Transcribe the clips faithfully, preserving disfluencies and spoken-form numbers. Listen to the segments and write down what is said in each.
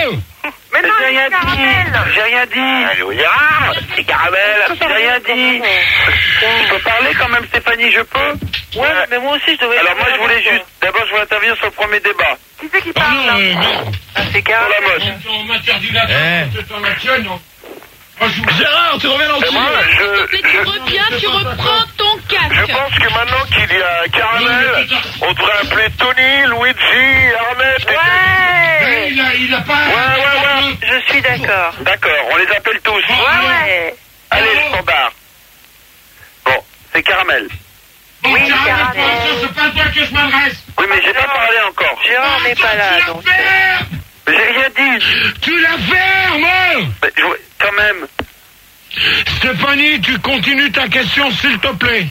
Mais non, j'ai rien dit. J'ai rien dit. Allô, Gérard, c'est Caramel. J'ai rien dit. Je peux parler quand même, Stéphanie, je peux? Ouais, mais moi aussi, je devais... Alors moi, je voulais juste... D'abord, je voulais intervenir sur le premier débat. Qui c'est qui parle, là? Ah, c'est Caramel. Sur la mode. On m'interdit la c'est dans la tienne, non? Gérard, tu reviens dans le Et moi, je, Tu reviens, tu reprends ton casque. je pense que maintenant qu'il y a Caramel, on devrait appeler Tony, Luigi, Arnett. Ouais. Il a, il a pas... Ouais, ouais, ouais. Je suis d'accord. D'accord, on les appelle tous. Ouais, ouais. Allez, le standard. Bon, c'est Caramel. Bon, Oui, Caramel, Caramel. attention, c'est pas à toi que je m'adresse. Oui, mais j'ai pas parlé encore. Gérard n'est pas là, Tu donc... la fermes. Mais j'ai rien dit. Tu la fermes. Mais je- quand même. Stéphanie, tu continues ta question, s'il te plaît.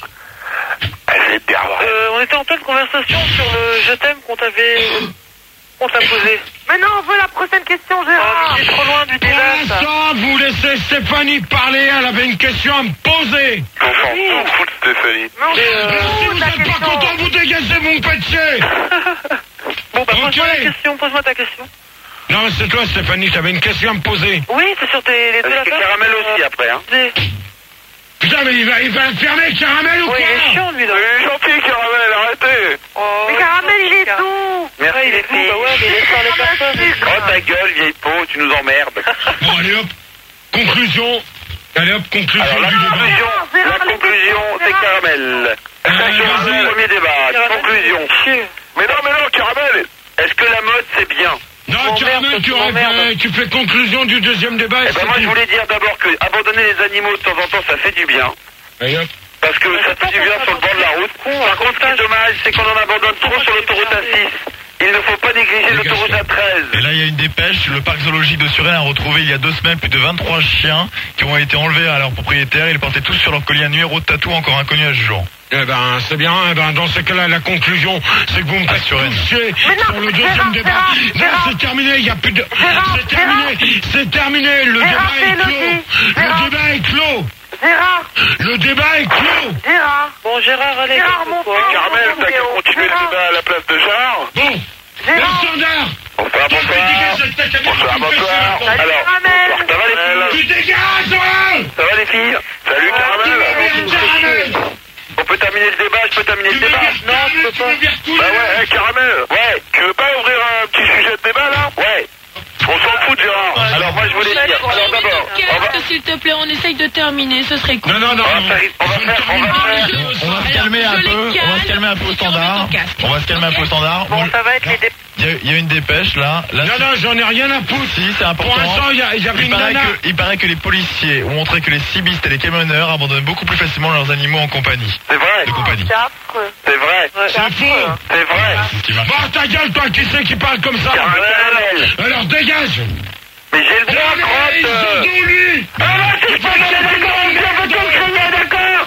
Elle est bien vraie. Euh, on était en pleine conversation sur le je t'aime qu'on t'avait... qu'on t'a posé. Mais non, on veut la prochaine question, Gérard. Ah, mais c'est trop loin du Pour débat, ça. l'instant, vous laissez Stéphanie parler, elle avait une question à me poser. On s'en fout de Stéphanie. Non, Mais euh, si vous ta n'êtes pas question. content, vous dégagez mon péché. Bon, bah, pose-moi Ok. la question, pose-moi ta question. Non, mais c'est toi, Stéphanie, t'avais une question à me poser. Oui, c'est sur tes, les deux Parce que lapins. Caramel aussi, après, hein. Des- Putain, mais il va, il va fermer Caramel ou Oui, il est quoi? chiant, lui, là. Il est gentil, Caramel, arrêtez. Oh, mais Caramel, il est doux. Merci, Ouais, il les est doux, filles. bah ouais, mais laisse parler personne. Oh, ta gueule, vieille peau, tu nous emmerdes. Bon, allez hop, conclusion. Allez hop, conclusion Alors, la du débat. conclusion, la conclusion, c'est Caramel. Attention, vas-y. le premier débat. Conclusion. Mais non, mais non, Caramel. Est-ce que la mode, c'est bien? Non, m'emmerdes, Caramel, tu tu, aurais m'emmerdes. fait- tu fais conclusion du deuxième débat. et Eh ben, c'est moi, je tout. voulais dire d'abord que abandonner les animaux de temps en temps, ça fait du bien. Allez hop. Parce que ça fait du bien sur le bord de la route. Par contre, ce qui est dommage, c'est qu'on en abandonne trop sur l'autoroute A six. Il ne faut pas négliger l'autoroute A treize. Et là, il y a une dépêche. Le parc zoologique de Suresnes a retrouvé il y a deux semaines plus de vingt-trois chiens qui ont été enlevés à leurs propriétaires. Ils portaient tous sur leur collier un numéro de tatou encore inconnu à ce jour. Eh ben, c'est bien. Eh ben, dans ce cas-là, la conclusion, c'est que vous me faites Assurément. toucher Mais non, sur le deuxième Gérard, débat. Gérard, Non, Gérard. c'est terminé. Il n'y a plus de. Gérard, C'est terminé. C'est terminé. Le Gérard, débat est fais-le clos. dit. Le Gérard. débat est clos. Gérard, Le débat est clos. Gérard. Bon, Gérard, allez. Gérard, mon frère. Caramel, t'as qu'à continuer le débat à la place de Gérard. Bon. Gérard. Le standard. Bonsoir, Toi, tu dégages bonsoir. avec ta caméra, Bonsoir, tu me fais bonsoir. chier. Alors, Caramel. Ça va, les filles? Tu dégages, hein. Ça va, les filles? salut, Tu Caramel. me viens, Caramel. On peut terminer le débat? Je peux terminer Tu le me débat? viens, Caramel, tu me viens tous Bah les ouais, hey, Caramel. Ouais. Tu veux pas ouvrir un petit sujet de débat, là? Ouais. On s'en fout de Gérard. Alors, moi, je voulais dire... Alors, d'abord, on va... Casque, s'il te plaît, on essaye de terminer, ce serait cool. Non, non, non. On va faire... On va faire... On va faire... On va se calmer un peu. On va se calmer un peu au standard. On va se calmer un peu au standard. Bon, ça va être les débats. Il y, a- il y a une dépêche là. Là, Non, non, j'en ai rien à foutre. si, c'est important. Pour l'instant, il y, a- il y avait Il une paraît, nana. que, il paraît que les policiers ont montré que les cibistes et les camionneurs abandonnent beaucoup plus facilement leurs animaux en compagnie. C'est vrai. De compagnie. C'est affreux. C'est vrai. C'est faux. C'est vrai. C'est ce qui marche. Bon, ta gueule, toi, qui c'est qui parle comme ça? Caramel. Alors, dégage. Mais j'ai le droit, crotte. euh. Surtout lui. Ah non, c'est pas bien, d'accord. On peut tout crier, d'accord.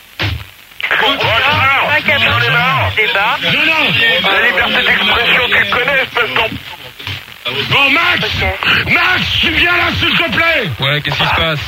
Bon, Gérard, Pas qu'à j'en ai marre. débat. Non, non. La liberté d'expression, tu le connais, espèce d'en... Bon, Max. Max, tu viens là, s'il te plaît. Ouais, qu'est-ce qui se passe?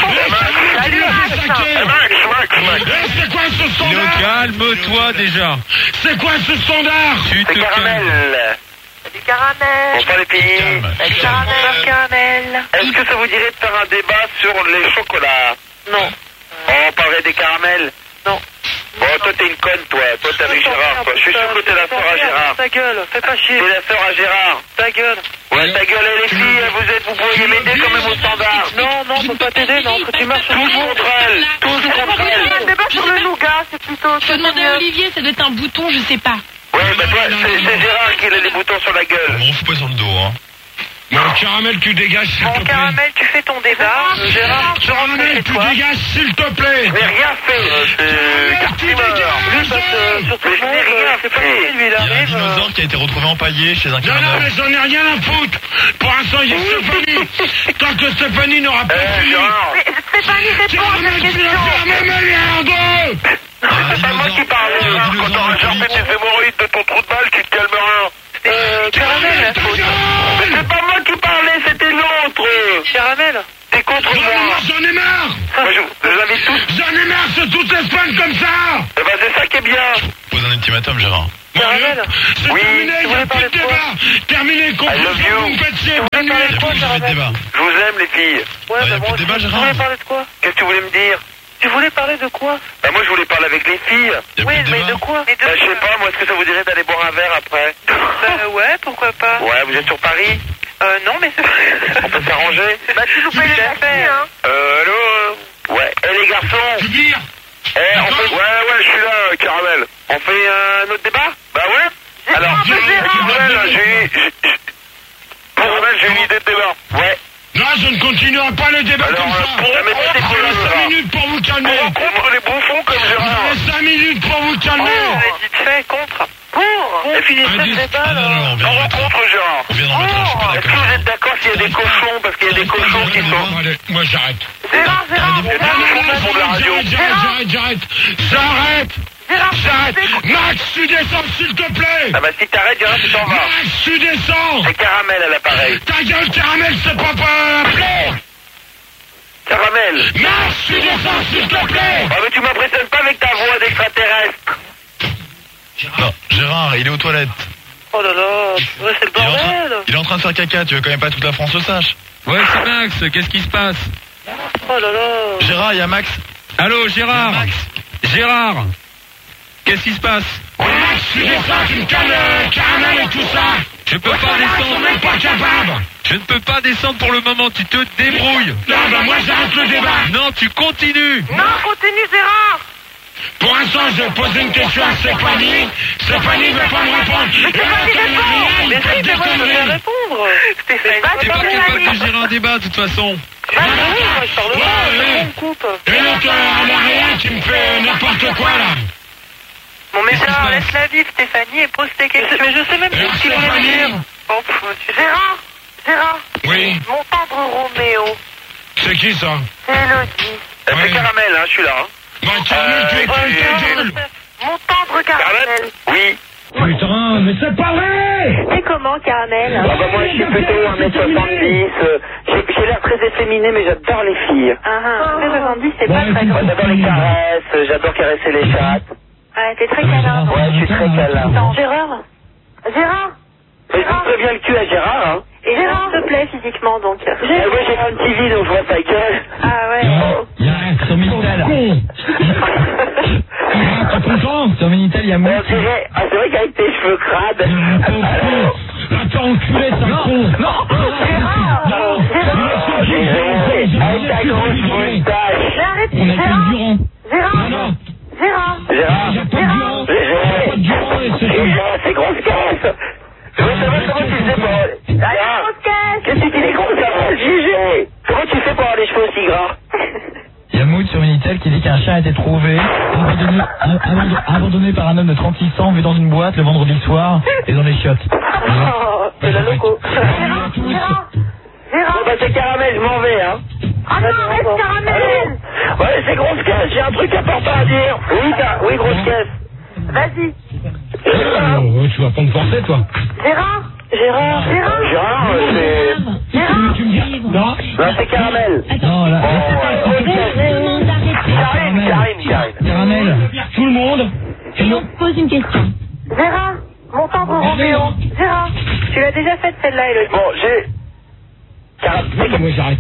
Salut, Max. Eh, Max, Max, Max. Eh, c'est quoi ce standard? Calme-toi déjà. C'est quoi ce standard? Tu C'est Caramel. Salut, Caramel. Bonsoir, les filles. Calme. Salut, Caramel. Bonsoir, Caramel. Est-ce que ça vous dirait de faire un débat sur les chocolats? Non. On parlait des caramels? Non. Bon, toi, t'es une conne, toi. Toi, t'es avec Gérard, toi. Je suis sûr que t'es la sœur à Gérard. Ta gueule, fais pas chier. T'es la sœur à Gérard. Ta gueule. Ouais, ta gueule, et les filles, vous êtes, vous pourriez m'aider quand même au standard. Non, non, on peut pas t'aider, non, que tu marches sur Tous contre elle. Tous contre elle. Le débat sur le nougat, c'est plutôt... Je peux demander à Olivier, ça doit être un bouton, je sais pas. Ouais, bah toi, c'est c'est Gérard qui a les boutons sur la gueule. On fout pas sur le dos, hein. Bon, Caramel, tu dégages, s'il Bon, te plaît. Caramel, tu fais ton débat. Euh, Gérard, tu rentres Caramel, chez tu toi. dégages, s'il te plaît. Je n'ai rien fait. C'est tu Cartimer. dégages. Lui, parce que sur tout le monde, euh, c'est pas lui, lui, il Il y a un arrive. euh, dinosaure qui a été retrouvé empaillé chez un Non, non, camionneur. mais j'en ai rien à foutre. Pour l'instant, il y a Stéphanie. Tant que Stéphanie n'aura pas Eh, fini. Gérard. Mais Stéphanie, réponds à Caramel, cette tu question. vas faire ma merde. C'est pas moi qui parle. Il y a un Quand dinosaure t'auras en germé panique. tes hémorroïdes de ton trou de balle, tu te calmeras. Euh, Caramel, Ta gueule. Mais c'est pas moi qui parlais, c'était l'autre. Caramel. T'es votez contre moi. J'en ai marre. Moi, je, je vous invite tous. J'en ai marre, c'est toute l'Espagne comme ça. Eh ben, c'est ça qui est bien. Pose un ultimatum, Gérard. Caramel. C'est Oui, terminé, tu il n'y a voulais plus parler de de quoi? débat. Terminé, I love conclusion, you. vous me faites chier. Tu voulais parler Il de n'y a quoi, plus de Caramel? débat. Je vous aime, les filles. Ouais, Ah, y a bah plus moi de débat, aussi. Tu Gérard. voulais parler de quoi? Qu'est-ce que tu voulais me dire? Tu voulais parler de quoi? Bah, moi, je voulais parler avec les filles. Il y a Oui, plus de mais débat. de quoi? Mais de Bah, je sais quoi? pas, moi, est-ce que ça vous dirait d'aller boire un verre après? Bah ouais, pourquoi pas? Ouais, vous êtes sur Paris? Euh, non, mais c'est... On peut s'arranger? Bah tu nous payes les affaires, hein. Euh, allô? euh, Ouais. Eh, les garçons? Je veux dire, Eh, on fait... Ouais, ouais, je suis là, euh, Caramel. On fait euh, un autre débat? Bah ouais. Alors, un peu Gérard. Caramel, j'ai... j'ai- Caramel, j'ai une idée de débat. Ouais. là, je ne continuerai pas le débat Alors, comme euh, ça. pour la méthode des Vous avez colonnes, cinq là. minutes pour vous calmer. On rencontre les bouffons comme Vous Gérard. avez cinq minutes pour vous Oh, calmer. vite fait, contre. Pour. On finit Un ce dix. débat, Ah non, non, là. on On vient de mettre. rencontre Gérard. On vient d'en mettre un, je suis pas Est-ce que vous d'accord. êtes d'accord s'il y a des cochons? Parce qu'il y a des cochons qui sont... Allez, moi j'arrête. Gérard, Gérard, Il y a des cochons qui font de la radio. J'arrête, j'arrête, j'arrête. J'arrête. Gérard, J'arrête. Max, tu descends s'il te plaît. Ah bah si t'arrêtes, Gérard, tu t'en vas. Max, tu descends. C'est Caramel à l'appareil. Ta gueule, Caramel, c'est pas pas appelé. Caramel. Max, tu descends s'il te plaît. Ah mais tu m'impressionnes pas avec ta voix d'extraterrestre. Non, Gérard, il est aux toilettes. Oh là là, ouais, c'est le Il est, en train, bordel. il est en train de faire caca, tu veux quand même pas que toute la France le sache. Ouais, c'est Max, qu'est-ce qui se passe? Oh là là. Gérard, il y a Max. Allô, Gérard? Max. Gérard? Qu'est-ce qui se passe? Max, tu descends, tu me calmes, Caramel et tout ça. Je peux pas Ils sont descendre. même pas capables. Je ne peux pas descendre pour le moment, tu te débrouilles. Non, bah moi j'arrête le débat. Non, tu continues. Non, continue, Gérard. Pour l'instant, je pose une question à Stéphanie. Stéphanie ne veut pas me répondre. Mais Stéphanie répond. Mais si, mais moi je veux répondre. Stéphanie. T'es pas capable de gérer un débat de toute façon. Bah oui, moi je parle Ouais, pas, ouais. on me coupe. Et l'autre euh, à l'arrière qui me fait n'importe quoi là. Bon, mais Qu'est-ce qui se Gérard, passe laisse-la vivre, Stéphanie, et pose tes questions. Mais je sais même plus ce qu'il voulait me dire. Oh, pff, Gérard, Gérard, Oui, mon tendre Roméo, c'est qui ça? c'est Elodie. Euh, Ouais. C'est Caramel, hein, je suis là. Hein. Bah Caramel, tu es Euh, qui ta euh, gueule? Mon tendre Caramel? Caramel. Oui. Putain, mais c'est pas vrai. C'est comment, Caramel? Ah bah moi je suis plutôt un mètre soixante-dix. euh, J'ai j'ai l'air très efféminé mais j'adore les filles. Ah ah, un mètre soixante-dix, c'est pas Bon, très Moi grand. j'adore les caresses, euh, j'adore caresser les chattes. Ah, t'es très câlin. Ouais, je suis très câlin. Attends, Gérard? Gérard? Mais je me préviens le cul à Gérard, hein. Et Gérard te plaît physiquement, donc. Ah ouais, j'ai un T V donc je vois ta gueule. Ah ouais. Il y a un sur Minitel. T'es content? Sur Minitel, il y a On moi. dirait, ah c'est vrai qu'avec tes cheveux crades. Alors, Attends, enculé, c'est un con. Non, Gérard! non. oh, Gégé, avec ta grosse moustache. Mais arrête, On a que Gérard! le Durand. Gérard! Non, non. Gérard! Gérard, Il n'y a pas de Durand. Il n'y a pas de Gégé, Durand et c'est Gégé, tout. c'est grosse caisse. Je veux savoir comment tu fais pour... Gérard, qu'est-ce que tu dis gros ça, Gégé? Comment tu fais pour avoir les cheveux aussi gras? Il y a Mood sur Minitel qui dit qu'un chat a été trouvé, abandonné, abandonné, abandonné par un homme de trente-six ans vu dans une boîte le vendredi soir et dans les chiottes. Oh, c'est la loco. Gérard, Gérard! Bon Gérard! bah c'est Caramel, je m'en vais, hein. Ah non, arrête, Caramel! Ouais, c'est grosse caisse, j'ai un truc important à dire. Oui, t'as- oui, grosse caisse. Vas-y! Oh, tu vas pas me forcer, toi. Gérard! Gérard! Gérard! Gérard, euh, c'est... Gérard! Tu me dis non? Non, c'est Caramel. Non, là. Oh, ouais, Demande d'arrêter. Karine, Karine, Karine. Caramel, tout le monde. Et on pose une question. Gérard! Mon tendre Roméo! Gérard! Tu l'as déjà faite celle-là, Elodie. Bon, j'ai... Caramel. Moi, j'arrête.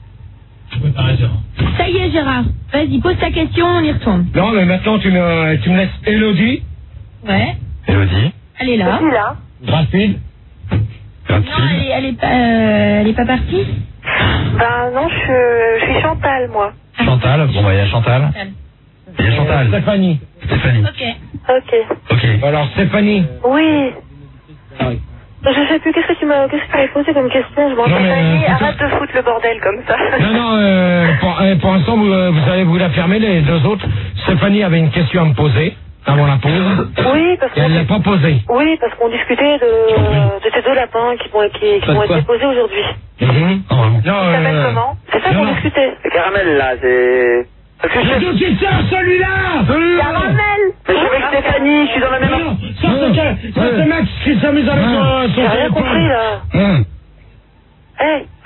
Je peux pas Gérard. Ça y est, Gérard. Vas-y, pose ta question, on y retourne. Non, mais maintenant, tu me, tu me laisses Elodie. Ouais. Elodie. Elle est là. Qui là? Rapide. Non, elle est, elle est pas, euh, elle est pas partie. Ben non, je, je suis Chantal, moi. Chantal. Bon, bah, il y a Chantal. Il y a Chantal. Stéphanie. Stéphanie. Ok. Ok. Ok. Alors, Stéphanie. Oui. Ah oui. Je sais plus, qu'est-ce que tu m'as, qu'est-ce que tu m'avais posé comme question? Je m'en Non, mais, Stéphanie, euh, arrête de foutre le bordel comme ça. Non, non, euh, pour, euh, pour l'instant, vous, euh, vous allez vous l'affirmer, les deux autres. Stéphanie avait une question à me poser avant la pause. Oui, parce Et elle qu'on l'a pas posée. oui, parce qu'on discutait de, de ces deux lapins qui vont, qui, qui Pas de vont quoi? être déposés aujourd'hui. Mhm. Oh, vraiment. Non, Ils s'appellent euh, comment? C'est ça non, qu'on non. discutait. C'est Caramel, là, c'est... Parce que je... Le qui sort, celui-là! Caramel! Mais je suis avec Stéphanie, je suis dans la même... Non, non, ça c'est que- ça, c'est Max qui s'amuse avec Ah. son, son J'ai rien téléphone. compris, là. Hum. Hey, comment ça?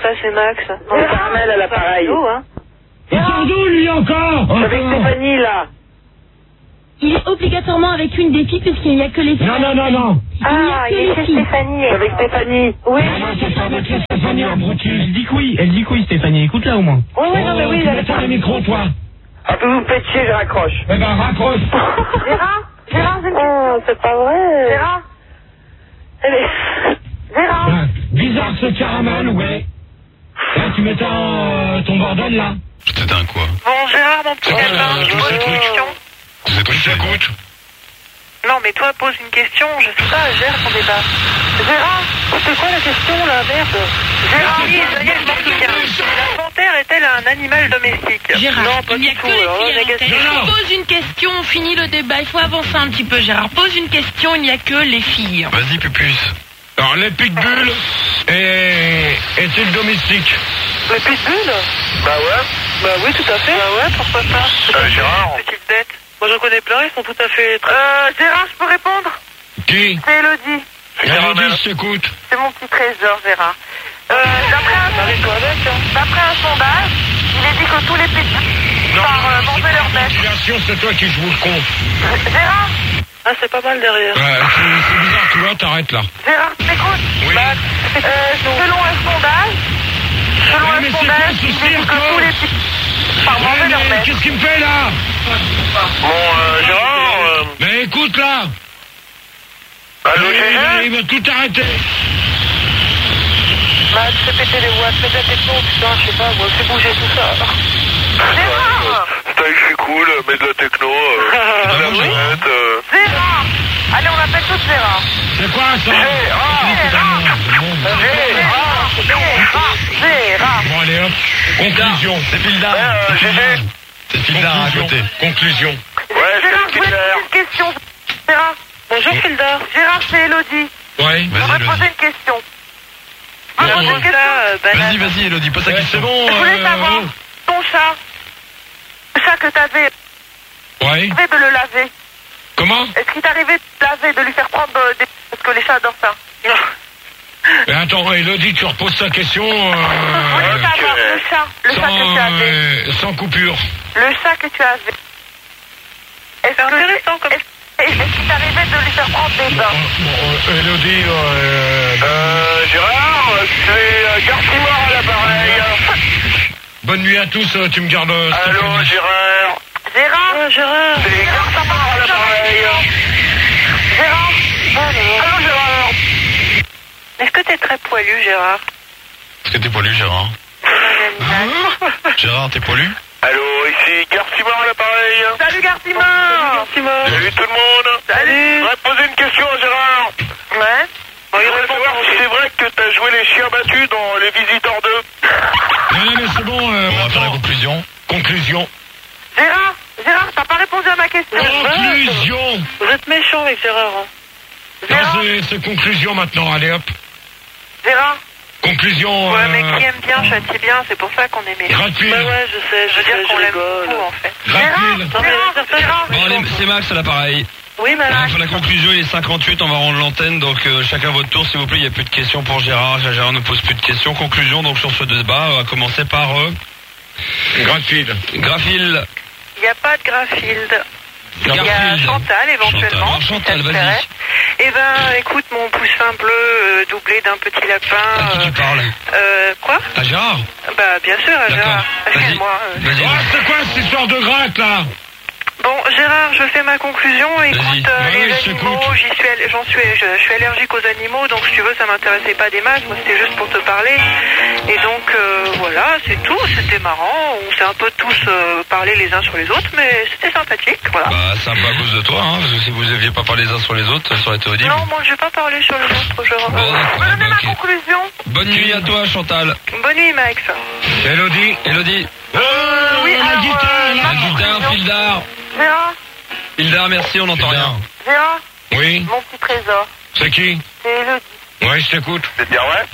ça, c'est Max. Non, Caramel à l'appareil. Hein. Il sort d'où, lui, encore? Avec Stéphanie, là. Il est obligatoirement avec une des filles puisqu'il n'y a que les filles. Non, non, non, non. Ah, il y a que Stéphanie. Avec Stéphanie. Oui. Non, non, c'est pas avec Stéphanie, abruti. Elle dit que oui, elle dit que oui, Stéphanie, écoute-la au moins. Oui, oui, non, mais oui, tu il mets pas le micro, toi. Ah, puis vous me faites chier, je raccroche. Eh ben, raccroche. Gérard, Gérard, j'ai une Oh, c'est pas vrai. Gérard. Allez. Gérard. Ben, bizarre ce caramel, ouais. Là, tu mets ton, euh, ton bordel, là. C'était un quoi? Bon, Gérard, mon petit Oh, lapin, là, je tout pose ça une coûte. question. Vous êtes ça coûte? Non, mais toi, pose une question, je sais pas, gère ton débat. Gérard, c'est quoi la question, là, merde? Gérard, oui, ça y est, je m'en souviens. La panthère est-elle un animal domestique? Gérard, non, pas il n'y a du que tout. les Alors, filles à négatif. l'antenne. Pose une question, on finit le débat. Il faut avancer un petit peu, Gérard. Pose une question, il n'y a que les filles. Vas-y, Pupus. Alors, les pitbulls est- est-il domestique? Les pitbulls? Bah ouais. Bah oui, tout à fait. Bah ouais, pourquoi pas? Euh, Gérard. Petite bête. Moi, j'en connais plein, ils sont tout à fait... Très... Euh, Gérard, je peux répondre? Qui? C'est Elodie. Elodie, je t'écoute. C'est mon petit trésor, Gérard. Euh, d'après un... d'après un sondage, il est dit que tous les pitbulls par euh, manger leur mère. Ventilation, c'est toi qui joues le con. Gérard? Ah, c'est pas mal derrière. Ouais, c'est c'est bizarre, tu vois, t'arrêtes là. Gérard, tu m'écoutes? Oui. Bah, euh, selon un sondage, selon Ouais, un mais c'est sondage, quoi ce il est dit cirque, que tous les pitbulls par manger Ouais, leur mais mère. qu'est-ce qu'il me fait là? Bon, euh, Gérard, euh... Mais écoute là. Allô, il, Gégé? il va tout arrêter. Bah, tu fais péter les watts, fais de la techno, putain, je sais pas, moi, fais bouger tout ça. Gérard! Style, je suis cool, mets de la techno, euh, de la Oui. manette, euh... Gérard! Allez, on appelle tous Gérard. C'est quoi ça? Gérard! Gérard! Gérard! Gérard! Bon allez hop. Conclusion. C'est Pildar. Ouais, euh, Gégé? C'est Pildar à côté. Conclusion. Ouais, Gérard, c'est je voulais te Pildar. poser une question. Gérard. Bonjour, Fildar. Gérard, c'est Elodie. Ouais. Je voudrais Vas-y, te poser Elodie. une question. Je voudrais poser une question. Vas-y, vas-y, Elodie, pose ta Ouais, question. c'est bon. Je voulais euh, savoir, ton chat, le chat que t'avais, Ouais. t'arrivais de le laver. Comment? Est-ce qu'il t'arrivait de le laver, de lui faire prendre euh, des... Parce que les chats adorent ça. Mais attends, Elodie, tu reposes ta question. Je voulais Euh, savoir, le chat, le chat que sans, tu avais. euh, sans coupure. Le chat que tu avais. Est-ce que intéressant comme... Est-ce qu'il t'arrivait de lui faire prendre des bains? Bon, euh, Elodie, euh, Euh, Gérard, c'est euh, Garcimore à l'appareil. bonne nuit à tous, euh, tu me gardes. euh, Allô, Stéphanie. Gérard? Gérard Gérard C'est Garcimore à l'appareil. Gérard Allô, Gérard? Est-ce que t'es très poilu, Gérard? Est-ce que t'es poilu, Gérard? Gérard, t'es poilu? Allô, ici Garcimore à l'appareil. Salut Garcimore! Salut tout le monde. Salut! Je voudrais poser une question à Gérard. Ouais? Je voudrais savoir si c'est vrai que t'as joué les chiens battus dans Les Visiteurs deux. Non, non, mais c'est bon. euh, On va faire la maintenant. conclusion. Conclusion. Gérard Gérard, t'as pas répondu à ma question. Conclusion. Vous êtes méchant avec Gérard, hein? Non, Gérard c'est- c'est conclusion maintenant. Allez hop. Gérard Conclusion. Ouais, euh, mais qui aime bien, châtie bien, c'est pour ça qu'on est méchant. Gratuit. Bah ouais, je sais, je veux dire qu'on l'aime beaucoup, en fait. Gratuit. Gérard Gérard Bon, allez, c'est Max à l'appareil. Oui, On va madame. faire la conclusion, il est cinquante-huit, on va rendre l'antenne, donc euh, chacun votre tour, s'il vous plaît, il n'y a plus de questions pour Gérard, Gérard ne pose plus de questions. Conclusion, donc sur ce débat, on va commencer par euh, Gratuit. Graphil. Il n'y a pas de Grafield. Il y a Garfield. Chantal, éventuellement. Chantal, si Chantal, ça te vas-y. plairait. Eh ben, écoute, mon poussin bleu euh, doublé d'un petit lapin. À qui tu euh, parles? euh, quoi? À Gérard? Bah, bien sûr, à D'accord. Gérard. Vas-y. Excuse-moi. euh. Vas-y. Oh, c'est quoi cette histoire de gratte là? Bon, Gérard, je fais ma conclusion. Écoute, euh, Ouais, les je animaux, t'écoute. j'y suis, all- j'en suis, je, je suis allergique aux animaux, donc si tu veux, ça m'intéressait pas des masses. Moi, c'était juste pour te parler. Et donc, euh, voilà, c'est tout. C'était marrant. On s'est un peu tous euh, parlé les uns sur les autres, mais c'était sympathique. Voilà. Bah, c'est un peu à cause de toi, hein, parce que si vous aviez pas parlé les uns sur les autres, ça aurait été audible. Non, moi, je vais pas parler sur les autres. Je Bon, d'accord, je vais donner bah, ma ok. conclusion. Bonne nuit à toi, Chantal. Bonne nuit, Max. Elodie. Elodie. Euh, Oui, la alors, guitare euh, là. ma Fildar, conclusion. Fildar. Gérard, Fildar, merci, on n'entend rien. Gérard, Oui. mon petit trésor. C'est qui? C'est Elodie. Ouais, je t'écoute. C'est bien vrai?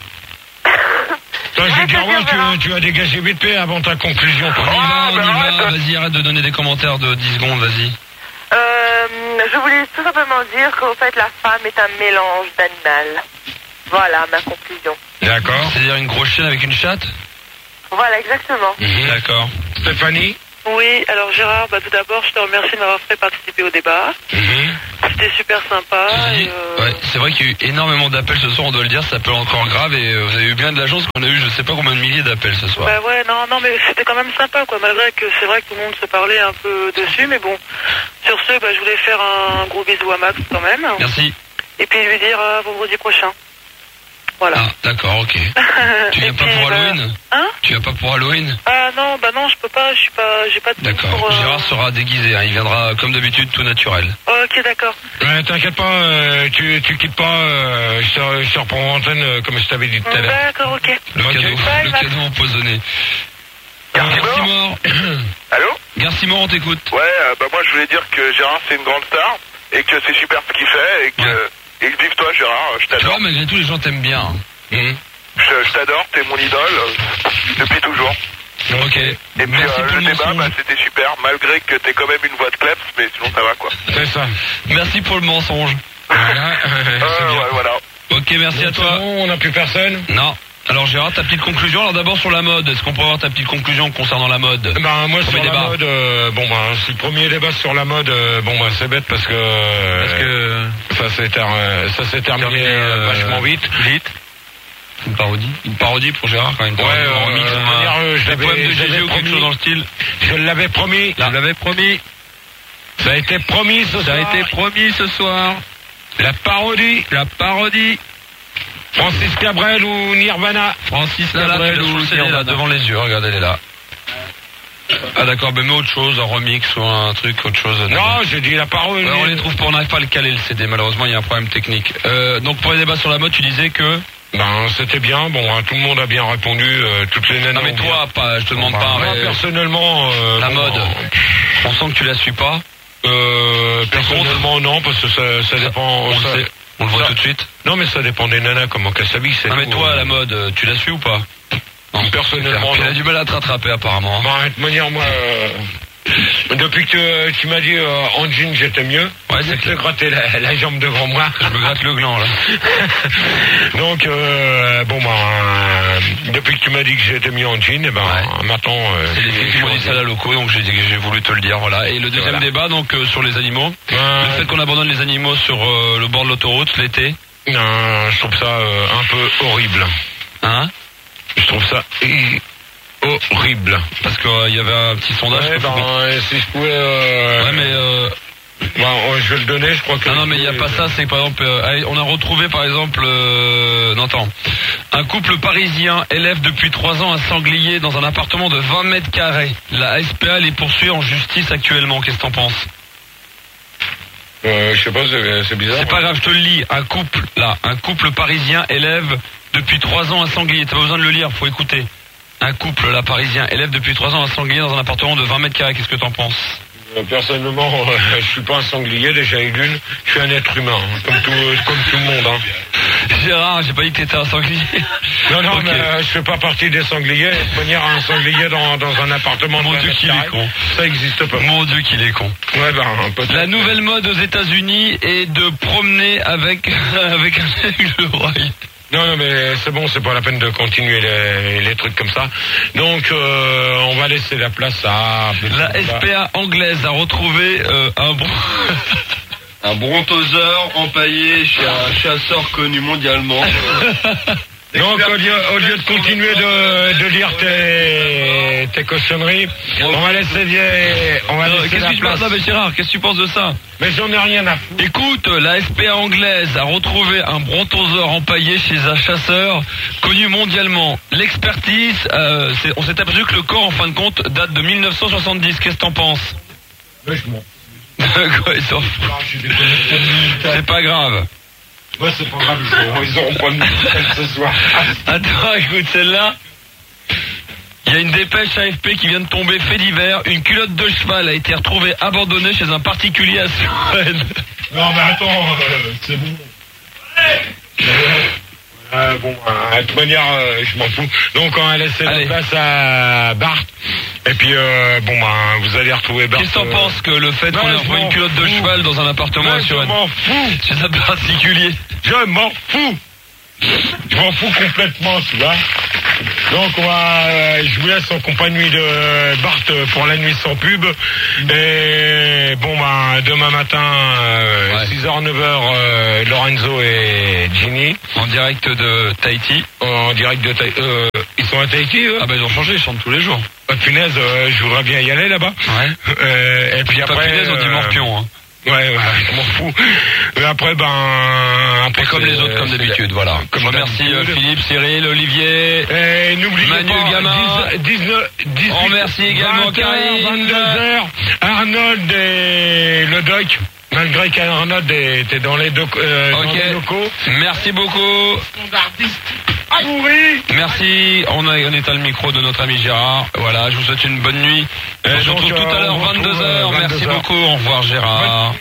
Toi, je Ouais, vais dire, c'est ouais, bien, Gérard. tu, tu as dégagé vite fait avant ta conclusion. On y toi. va, on y bah, va, arrête. vas-y, arrête de donner des commentaires de dix secondes, vas-y. Euh, je voulais tout simplement dire qu'au fait, la femme est un mélange d'animal. Voilà ma conclusion. D'accord. C'est-à-dire une grosse chienne avec une chatte? Voilà, exactement. Mmh, d'accord. Stéphanie? Oui, alors Gérard, bah, tout d'abord, je te remercie de m'avoir fait participer au débat. Mmh. C'était super sympa. Et, euh... ouais, c'est vrai qu'il y a eu énormément d'appels ce soir, on doit le dire, ça peut encore grave, et euh, vous avez eu bien de la chance qu'on a eu je sais pas combien de milliers d'appels ce soir. Bah ouais, non, non, mais c'était quand même sympa, quoi, malgré que c'est vrai que tout le monde se parlait un peu dessus, mais bon, sur ce, bah, je voulais faire un gros bisou à Max quand même. Merci. Et puis lui dire à vendredi prochain. Voilà. Ah, d'accord, ok. Tu viens pas puis, pour bah... Halloween? Hein? Tu viens pas pour Halloween? Ah non, bah non, je peux pas, je suis pas, j'ai pas de... D'accord, pour, euh... Gérard sera déguisé, hein, il viendra comme d'habitude tout naturel. Ok, d'accord. Ouais, t'inquiète pas, euh, tu, tu quittes pas, euh, je te, je te reprends en antenne euh, comme je t'avais dit tout à l'heure. D'accord, ok. Le okay. cadeau, Bye, le Max. cadeau empoisonné. Garcimore. Allô? Garcimore, on t'écoute. Ouais, euh, bah moi je voulais dire que Gérard c'est une grande star et que c'est super ce qu'il fait et que, Ouais. et que vive toi Gérard, je Tu vois, t'adore. malgré tout, les gens t'aiment bien. Mmh. Je, je t'adore, t'es mon idole euh, depuis toujours. Ok. Et puis Merci euh, pour le le débat, mensonge. bah, c'était super, malgré que t'es quand même une voix de kleps, mais sinon ça va quoi. C'est ça. Merci pour le mensonge. Voilà, Euh, c'est bien. ouais, voilà. Ok, merci à Donc, toi. c'est bon, on n'a plus personne? Non. Alors Gérard, ta petite conclusion. Alors d'abord sur la mode. Est-ce qu'on peut avoir ta petite conclusion concernant la mode? Ben moi Premier sur débat. la mode, euh, bon ben c'est le premier débat sur la mode, euh, bon ben c'est bête parce que, euh, Parce que ça s'est ter- ça s'est terminé terminé, euh, euh, vachement vite. Vite. Une parodie. Une parodie pour Gérard quand même. Ouais, euh, remix, euh, un- manière, euh, je des l'avais- poèmes de je G G l'avais ou quelque promis. chose dans le style. Je l'avais promis. Je l'avais promis. Ça a été promis ce Ça soir. a été promis ce soir. La parodie. La parodie. Francis Cabrel ou Nirvana. Francis Là, là, Cabrel tu l'as ou sur le Nirvana. là, devant les yeux. Regardez, elle est là. Ah d'accord, ben mais autre chose, un remix ou un truc, autre chose. Non, j'ai dit la parodie. Alors, on les trouve pas, on n'arrive pas à le caler le C D, malheureusement il y a un problème technique. Euh, donc pour les débats sur la mode, tu disais que... Ben c'était bien, bon hein, tout le monde a bien répondu, euh, toutes les nanas. Non mais ont toi, bien... pas, je te demande Bon, pas. ben, moi mais- personnellement, euh, La bon, mode. ben, On sent que tu la suis pas. Euh, personnellement non, parce que ça, ça dépend. On, ça- le sait. On le voit ça- tout de suite. Non mais ça dépend des nanas comment qu'elles s'habillent. c'est Non mais tout, toi, euh. la mode, euh, tu la suis ou pas? Non, Personnellement, tu as non. du mal à te rattraper apparemment. Bah, de toute manière, moi, euh, depuis que tu m'as dit euh, en jean j'étais mieux, Ouais, c'est c'est clair. te gratter la, la jambe devant moi. Je me gratte le gland là. Donc, euh, bon, bah, euh, depuis que tu m'as dit que j'étais mieux en jean, eh ben, Ouais. maintenant... Euh, C'est les filles qui m'ont dit ça à la loco, donc j'ai dit que j'ai voulu te le dire, voilà. Et le deuxième Voilà. débat, donc euh, sur les animaux. Euh, Le fait qu'on abandonne les animaux sur euh, le bord de l'autoroute l'été. non, je trouve ça euh, un peu horrible. Hein? Je trouve ça hi- horrible. Parce qu'il y avait un petit sondage. Ouais, qu'il faut ben, qu'on- euh, si je pouvais... Euh, Ouais, mais euh, ben, ouais, je vais le donner, je crois que... non, non, mais il n'y a pas ça. C'est que, par exemple, euh, allez, on a retrouvé par exemple, euh, non, attends, un couple parisien élève depuis trois ans un sanglier dans un appartement de vingt mètres carrés. La S P A les poursuit en justice actuellement. Qu'est-ce que t'en penses? Euh, je sais pas, c'est c'est bizarre. C'est pas grave, je te le lis. Un couple, là, un couple parisien élève depuis trois ans un sanglier. T'as pas besoin de le lire, faut écouter. Un couple, là, parisien, élève depuis trois ans un sanglier dans un appartement de vingt mètres carrés. Qu'est-ce que t'en penses? Euh, Personnellement, euh, je suis pas un sanglier, déjà et d'une, je suis un être humain, hein, comme tout, comme tout le monde. Hein. Gérard, j'ai pas dit que t'étais un sanglier. Non, non, Ok. mais euh, je fais pas partie des sangliers. De toute manière, un sanglier dans, dans un appartement Mon de vingt Dieu, mètres qu'il est carrés, con. ça existe pas. Mon Dieu, qu'il est con. Ouais, ben, peut-être. La nouvelle mode aux États-Unis est de promener avec avec un aigle roi. Non, non, mais c'est bon, c'est pas la peine de continuer les, les trucs comme ça. Donc, euh, on va laisser la place à... La S P A anglaise a retrouvé euh, un bon... Un brontosaure empaillé chez un chasseur connu mondialement. Donc, au lieu, au lieu de continuer de, de lire tes, tes cochonneries, on va laisser, les- on va Euh, laisser Qu'est-ce la que tu penses place. là, mais Gérard? Qu'est-ce que tu penses de ça? Mais j'en ai rien à foutre. Écoute, la S P A anglaise a retrouvé un brontosaure empaillé chez un chasseur connu mondialement. L'expertise, euh, c'est- on s'est aperçu que le corps, en fin de compte, date de mille neuf cent soixante-dix. Qu'est-ce que t'en penses? Mais je m'en Quoi, ils s'en foutent. C'est pas grave. Ouais, c'est pas grave, ils auront, ils auront pas de nouvelles ce soir. Attends, écoute celle-là. Il y a une dépêche A F P qui vient de tomber, fait divers. Une culotte de cheval a été retrouvée abandonnée chez un particulier à Suresnes. Non, mais attends, euh, c'est bon. Euh, bon, euh, de toute manière, euh, je m'en fous. Donc, on va laisser Allez. la place à Bart. Et puis, euh, bon, ben, vous allez retrouver Bart. Qu'est-ce que t'en euh, penses que le fait ouais, qu'on ait je retrouvé m'en une culotte de fous. cheval dans un appartement ouais, à je Suresnes m'en fous. chez un particulier? Je m'en fous. Je m'en fous complètement, tu vois. Donc on va, euh, je vous laisse en compagnie de Bart pour la nuit sans pub. Et bon bah demain matin, euh, ouais. six heures neuf heures, euh, Lorenzo et Ginny. En direct de Tahiti. En direct de Tahiti. Euh, ils sont à Tahiti eux. Ah bah ils ont changé, ils chantent tous les jours. Pas de punaise, euh, je voudrais bien y aller là-bas. Ouais. Euh, et puis pas après. Pas punaise, on dit morpion. Hein. Ouais, ouais, je m'en fous. Et après, ben... Après, comme les autres, comme d'habitude, voilà. Comme je remercie euh, Philippe, Cyril, Olivier, et n'oubliez Manu pas, Gama. dix-neuf, dix-huit, on remercie également Karine. vingt-deux heures, Arnold et le doc. Malgré qu'Arnold était dans les, doc, euh, okay. dans les locaux. Merci beaucoup. Pourri. Merci. On a on éteint le micro de notre ami Gérard. Voilà, je vous souhaite une bonne nuit. Et je vous retrouve tout à l'heure, vingt-deux heures. Merci beaucoup. Au revoir Gérard.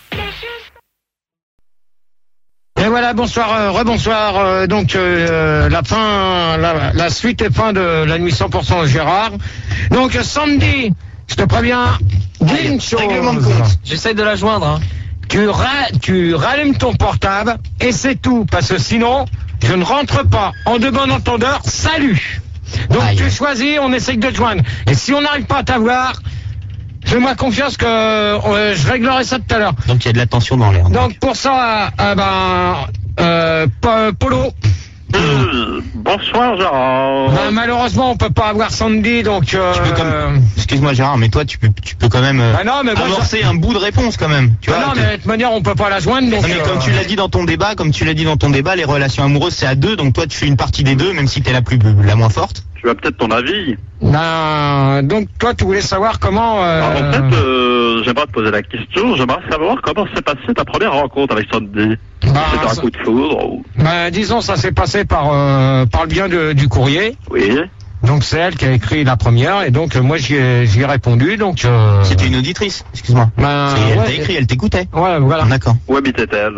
Et voilà, bonsoir, euh, rebonsoir. Euh, donc euh, la fin, la, la suite et fin de la nuit cent pour cent Gérard. Donc samedi, je te préviens, dis une chose. Règlement de compte. J'essaye de la joindre. Hein. Tu, ra tu rallumes ton portable et c'est tout, parce que sinon, je ne rentre pas. En de bon entendeur, salut. Donc Aïe. Tu choisis, on essaye de te joindre. Et si on n'arrive pas à t'avoir, fais-moi confiance que euh, je réglerai ça tout à l'heure. Donc il y a de la tension dans l'air. Donc, donc pour ça, euh, ben, euh, Polo. Mmh, bonsoir Gérard. Ben, malheureusement on peut pas avoir Sandy, donc euh... tu peux comme... excuse-moi Gérard, mais toi tu peux tu peux quand même euh, ben non, mais moi, amorcer ça... un bout de réponse quand même, tu ben vois. Non mais de toute manière on peut pas la joindre, donc non, mais euh... comme tu l'as dit dans ton débat, comme tu l'as dit dans ton débat, les relations amoureuses c'est à deux, donc toi tu fais une partie des deux, même si t'es la plus la moins forte. Tu as peut-être ton avis. Ben, donc toi tu voulais savoir comment euh... Alors, en fait, euh, j'aimerais te poser la question, j'aimerais savoir comment s'est passée ta première rencontre avec Sandy. Ben, c'était un ça... coup de foudre ou... Ben disons ça s'est passé par euh, par le bien de, du courrier. Oui. Donc c'est elle qui a écrit la première et donc euh, moi j'y ai, j'y ai répondu donc. Euh... C'était une auditrice, excuse-moi. Ben, elle ouais, t'a écrit, elle t'écoutait. Ouais voilà. D'accord. Où habitait-elle?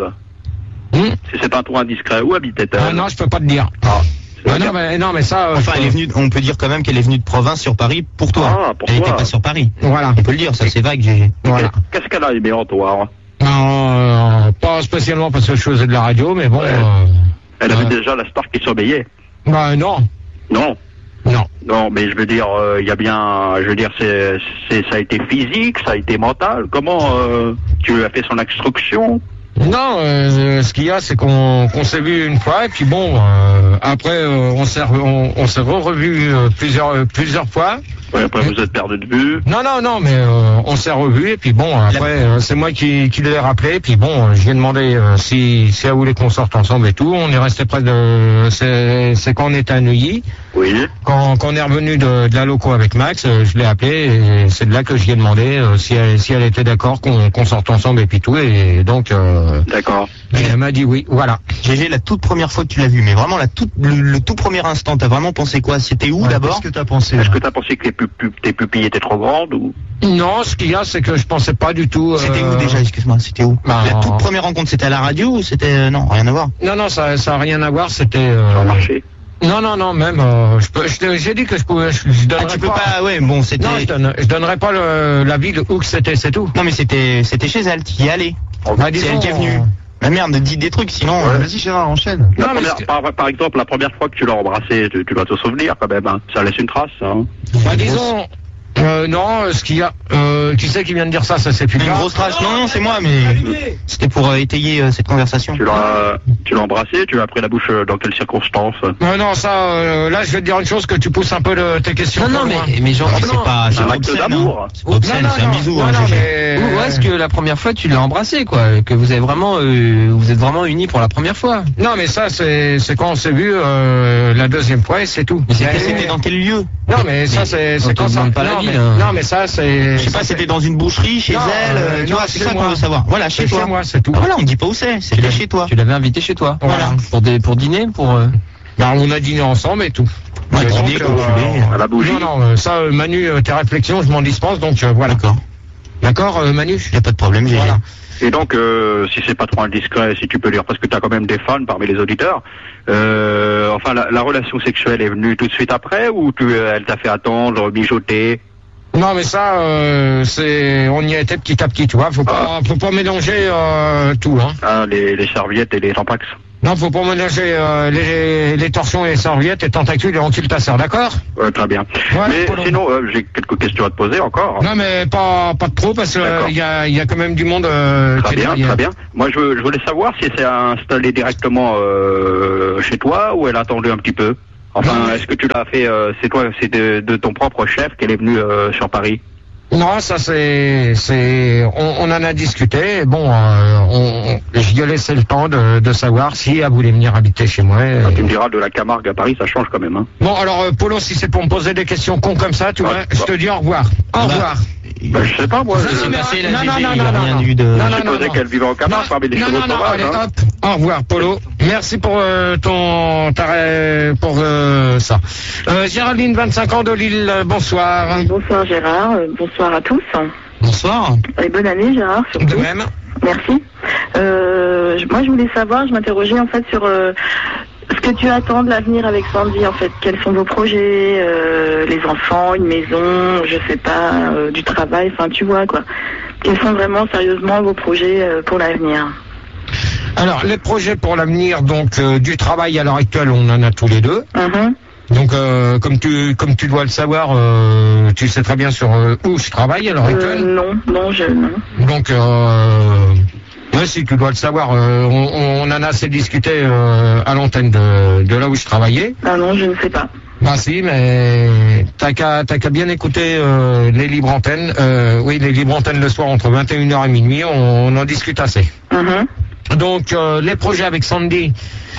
hmm Si c'est pas trop indiscret, où habitait-elle? Ah non je peux pas te dire. Ah. Ah non mais non mais ça. Euh, enfin elle est venue, on peut dire quand même qu'elle est venue de province sur Paris pour toi. Ah, pour elle toi. n'était pas sur Paris. Voilà. On peut le dire, ça c'est vague G G. Voilà. Qu'est-ce qu'elle a aimé en toi? Non, euh, pas spécialement parce que je faisais de la radio, mais bon. Ouais. Euh, elle avait euh, déjà la star qui surveillait. Bah non. Non. Non. Non, mais je veux dire, il euh, y a bien, je veux dire, c'est, c'est, ça a été physique, ça a été mental. Comment euh, tu lui as fait son instruction? Non, euh, ce qu'il y a, c'est qu'on qu'on s'est vu une fois et puis bon, euh, après euh, on s'est on, on s'est revu euh, plusieurs plusieurs fois. Ouais, après vous êtes perdu de vue. Non, non, non, mais euh, on s'est revu et puis bon, après euh, c'est moi qui, qui l'ai rappelé et puis bon, euh, je lui ai demandé euh, si si elle voulait qu'on sorte ensemble et tout. On est resté près de, c'est c'est quand on était à Neuilly. Oui. Quand, quand on est revenu de, de la loco avec Max, euh, je l'ai appelé et c'est de là que je lui ai demandé euh, si elle si elle était d'accord qu'on qu'on sorte ensemble et puis tout et donc. Euh, D'accord. Et elle m'a dit oui, voilà. G G, la toute première fois que tu l'as vu, mais vraiment la toute, le, le tout premier instant, t'as vraiment pensé quoi? C'était où ouais, d'abord? Qu'est-ce que t'as pensé? Est-ce que t'as pensé que tes, pup tes pupilles étaient trop grandes ou? Non, ce qu'il y a, c'est que je pensais pas du tout. Euh... C'était où déjà? Excuse-moi, c'était où? Bah, la toute première rencontre, c'était à la radio ou c'était euh, non, rien à voir? Non, non, ça, ça a rien à voir. C'était. Euh... Sur le marché. Non, non, non, même. Euh, je peux, je, j'ai dit que je pouvais. Je, je donnerais ah, tu peux pas. pas. Ouais, bon, c'était. Non, je, donne, je donnerais pas le, la ville où que c'était, c'est tout. Non, mais c'était, c'était chez elle. Tu y allais. Bah, c'est elle qui est venue. La merde, dis des trucs, sinon... Ouais. Euh... Vas-y Gérard, enchaîne. La non, première, par, par exemple, la première fois que tu l'as embrassé, tu, tu vas te souvenir quand même, hein. Ça laisse une trace, hein. Bah disons... Euh, non, ce qu'il y a... Euh, tu sais qui vient de dire ça, ça c'est plus une grosse trace, non, non, c'est moi, mais... C'était pour euh, étayer euh, cette conversation. Tu l'as tu l'as embrassé, tu l'as pris la bouche euh, dans quelles circonstances? Non, non, ça, euh, là, je vais te dire une chose, que tu pousses un peu de tes questions. Non, non, mais, mais genre, c'est pas... C'est pas obscène, d'amour. C'est pas obscène, c'est un bisou, hein, mais... Ou est-ce que la première fois, tu l'as embrassé, quoi? Que vous avez vraiment... Euh, vous êtes vraiment unis pour la première fois? Non, mais ça, c'est quand on s'est vu euh, la deuxième fois et c'est tout. Mais c'était dans quel lieu? Non, mais ça, c'est quand ça... pas la ville, non, mais ça, c'est... Je sais pas, c'était dans une boucherie, chez non, elle, euh, tu vois, c'est ça qu'on veut savoir. Voilà, chez toi. Chez moi, c'est tout. Ah, voilà, on dit pas où c'est, c'était chez toi. Tu l'avais invité chez toi. Voilà. Pour, des, pour dîner, pour... Euh... Bah, on a dîné ensemble et tout. Ouais, dîner, euh, à la bougie. Non, non, ça, euh, Manu, euh, tes réflexions, je m'en dispense, donc euh, voilà. D'accord. D'accord, euh, Manu? Y a pas de problème, j'ai voilà. Et donc, euh, si c'est pas trop indiscret, si tu peux lire, parce que tu as quand même des fans parmi les auditeurs, euh, enfin, la, la relation sexuelle est venue tout de suite après, ou tu, elle t'a fait attendre, mijoter? Non, mais ça, euh, c'est, on y a été petit à petit, tu vois. Faut pas, ah. faut pas mélanger euh, tout, hein. Ah, les, les serviettes et les tampax. Non, faut pas mélanger euh, les, les torsions et les serviettes, les tentacules et encule ta sœur, d'accord? Ouais, très bien. Voilà, mais Polo. sinon, euh, j'ai quelques questions à te poser encore. Non, mais pas, pas de trop, parce qu'il y a, y a quand même du monde euh, Très qui est bien, derrière. très bien. Moi, je, veux- je voulais savoir si c'est installé directement euh, chez toi ou elle a attendu un petit peu. Enfin, est-ce que tu l'as fait, euh, c'est toi, c'est de, de ton propre chef qu'elle est venue euh, sur Paris? Non, ça c'est, c'est, on, on en a discuté. Bon, euh, on, on- je lui ai laissé le temps de, de savoir si elle voulait venir habiter chez moi. Ah, Et- tu me diras, de la Camargue à Paris, ça change quand même. Hein. Bon, alors euh, Polo, si c'est pour me poser des questions cons comme ça, tu vois, je te dis au revoir. Au revoir. Bah, je sais pas, moi. Non, je- non, mais- passé, la non, G G, non, il y a non, rien non, eu de- non, Je non, non, supposais non. qu'elle vivait en Camargue parmi les Non, chevaux non, non, sauvages. allez, hein. hop. Au revoir, Polo. Merci pour euh, ton, ta, ré- pour euh, ça. Euh, Géraldine, vingt-cinq ans de Lille, euh, bonsoir. Bonsoir Gérard, euh, bonsoir à tous. Bonsoir. Et bonne année Gérard, surtout. De même. Merci. Euh, je- moi je voulais savoir, je m'interrogeais en fait sur euh, ce que tu attends de l'avenir avec Sandy en fait. Quels sont vos projets, euh, les enfants, une maison, je sais pas, euh, du travail, enfin tu vois quoi. Quels sont vraiment sérieusement vos projets euh, pour l'avenir? Alors, les projets pour l'avenir, donc euh, du travail à l'heure actuelle, on en a tous les deux. Mhm. Donc, euh, comme tu comme tu dois le savoir, euh, tu sais très bien sur euh, où je travaille à l'heure Euh, actuelle. non, non, je non. Donc, euh, ouais, si tu dois le savoir, euh, on, on en a assez discuté euh, à l'antenne de, de là où je travaillais. Ah non, je ne sais pas. Bah si, mais t'as qu'à t'as qu'à bien écouter euh, les libres antennes. Euh, oui, les libres antennes le soir entre vingt et une heures et minuit, on, on en discute assez. Mhm. Donc euh, les projets avec Sandy.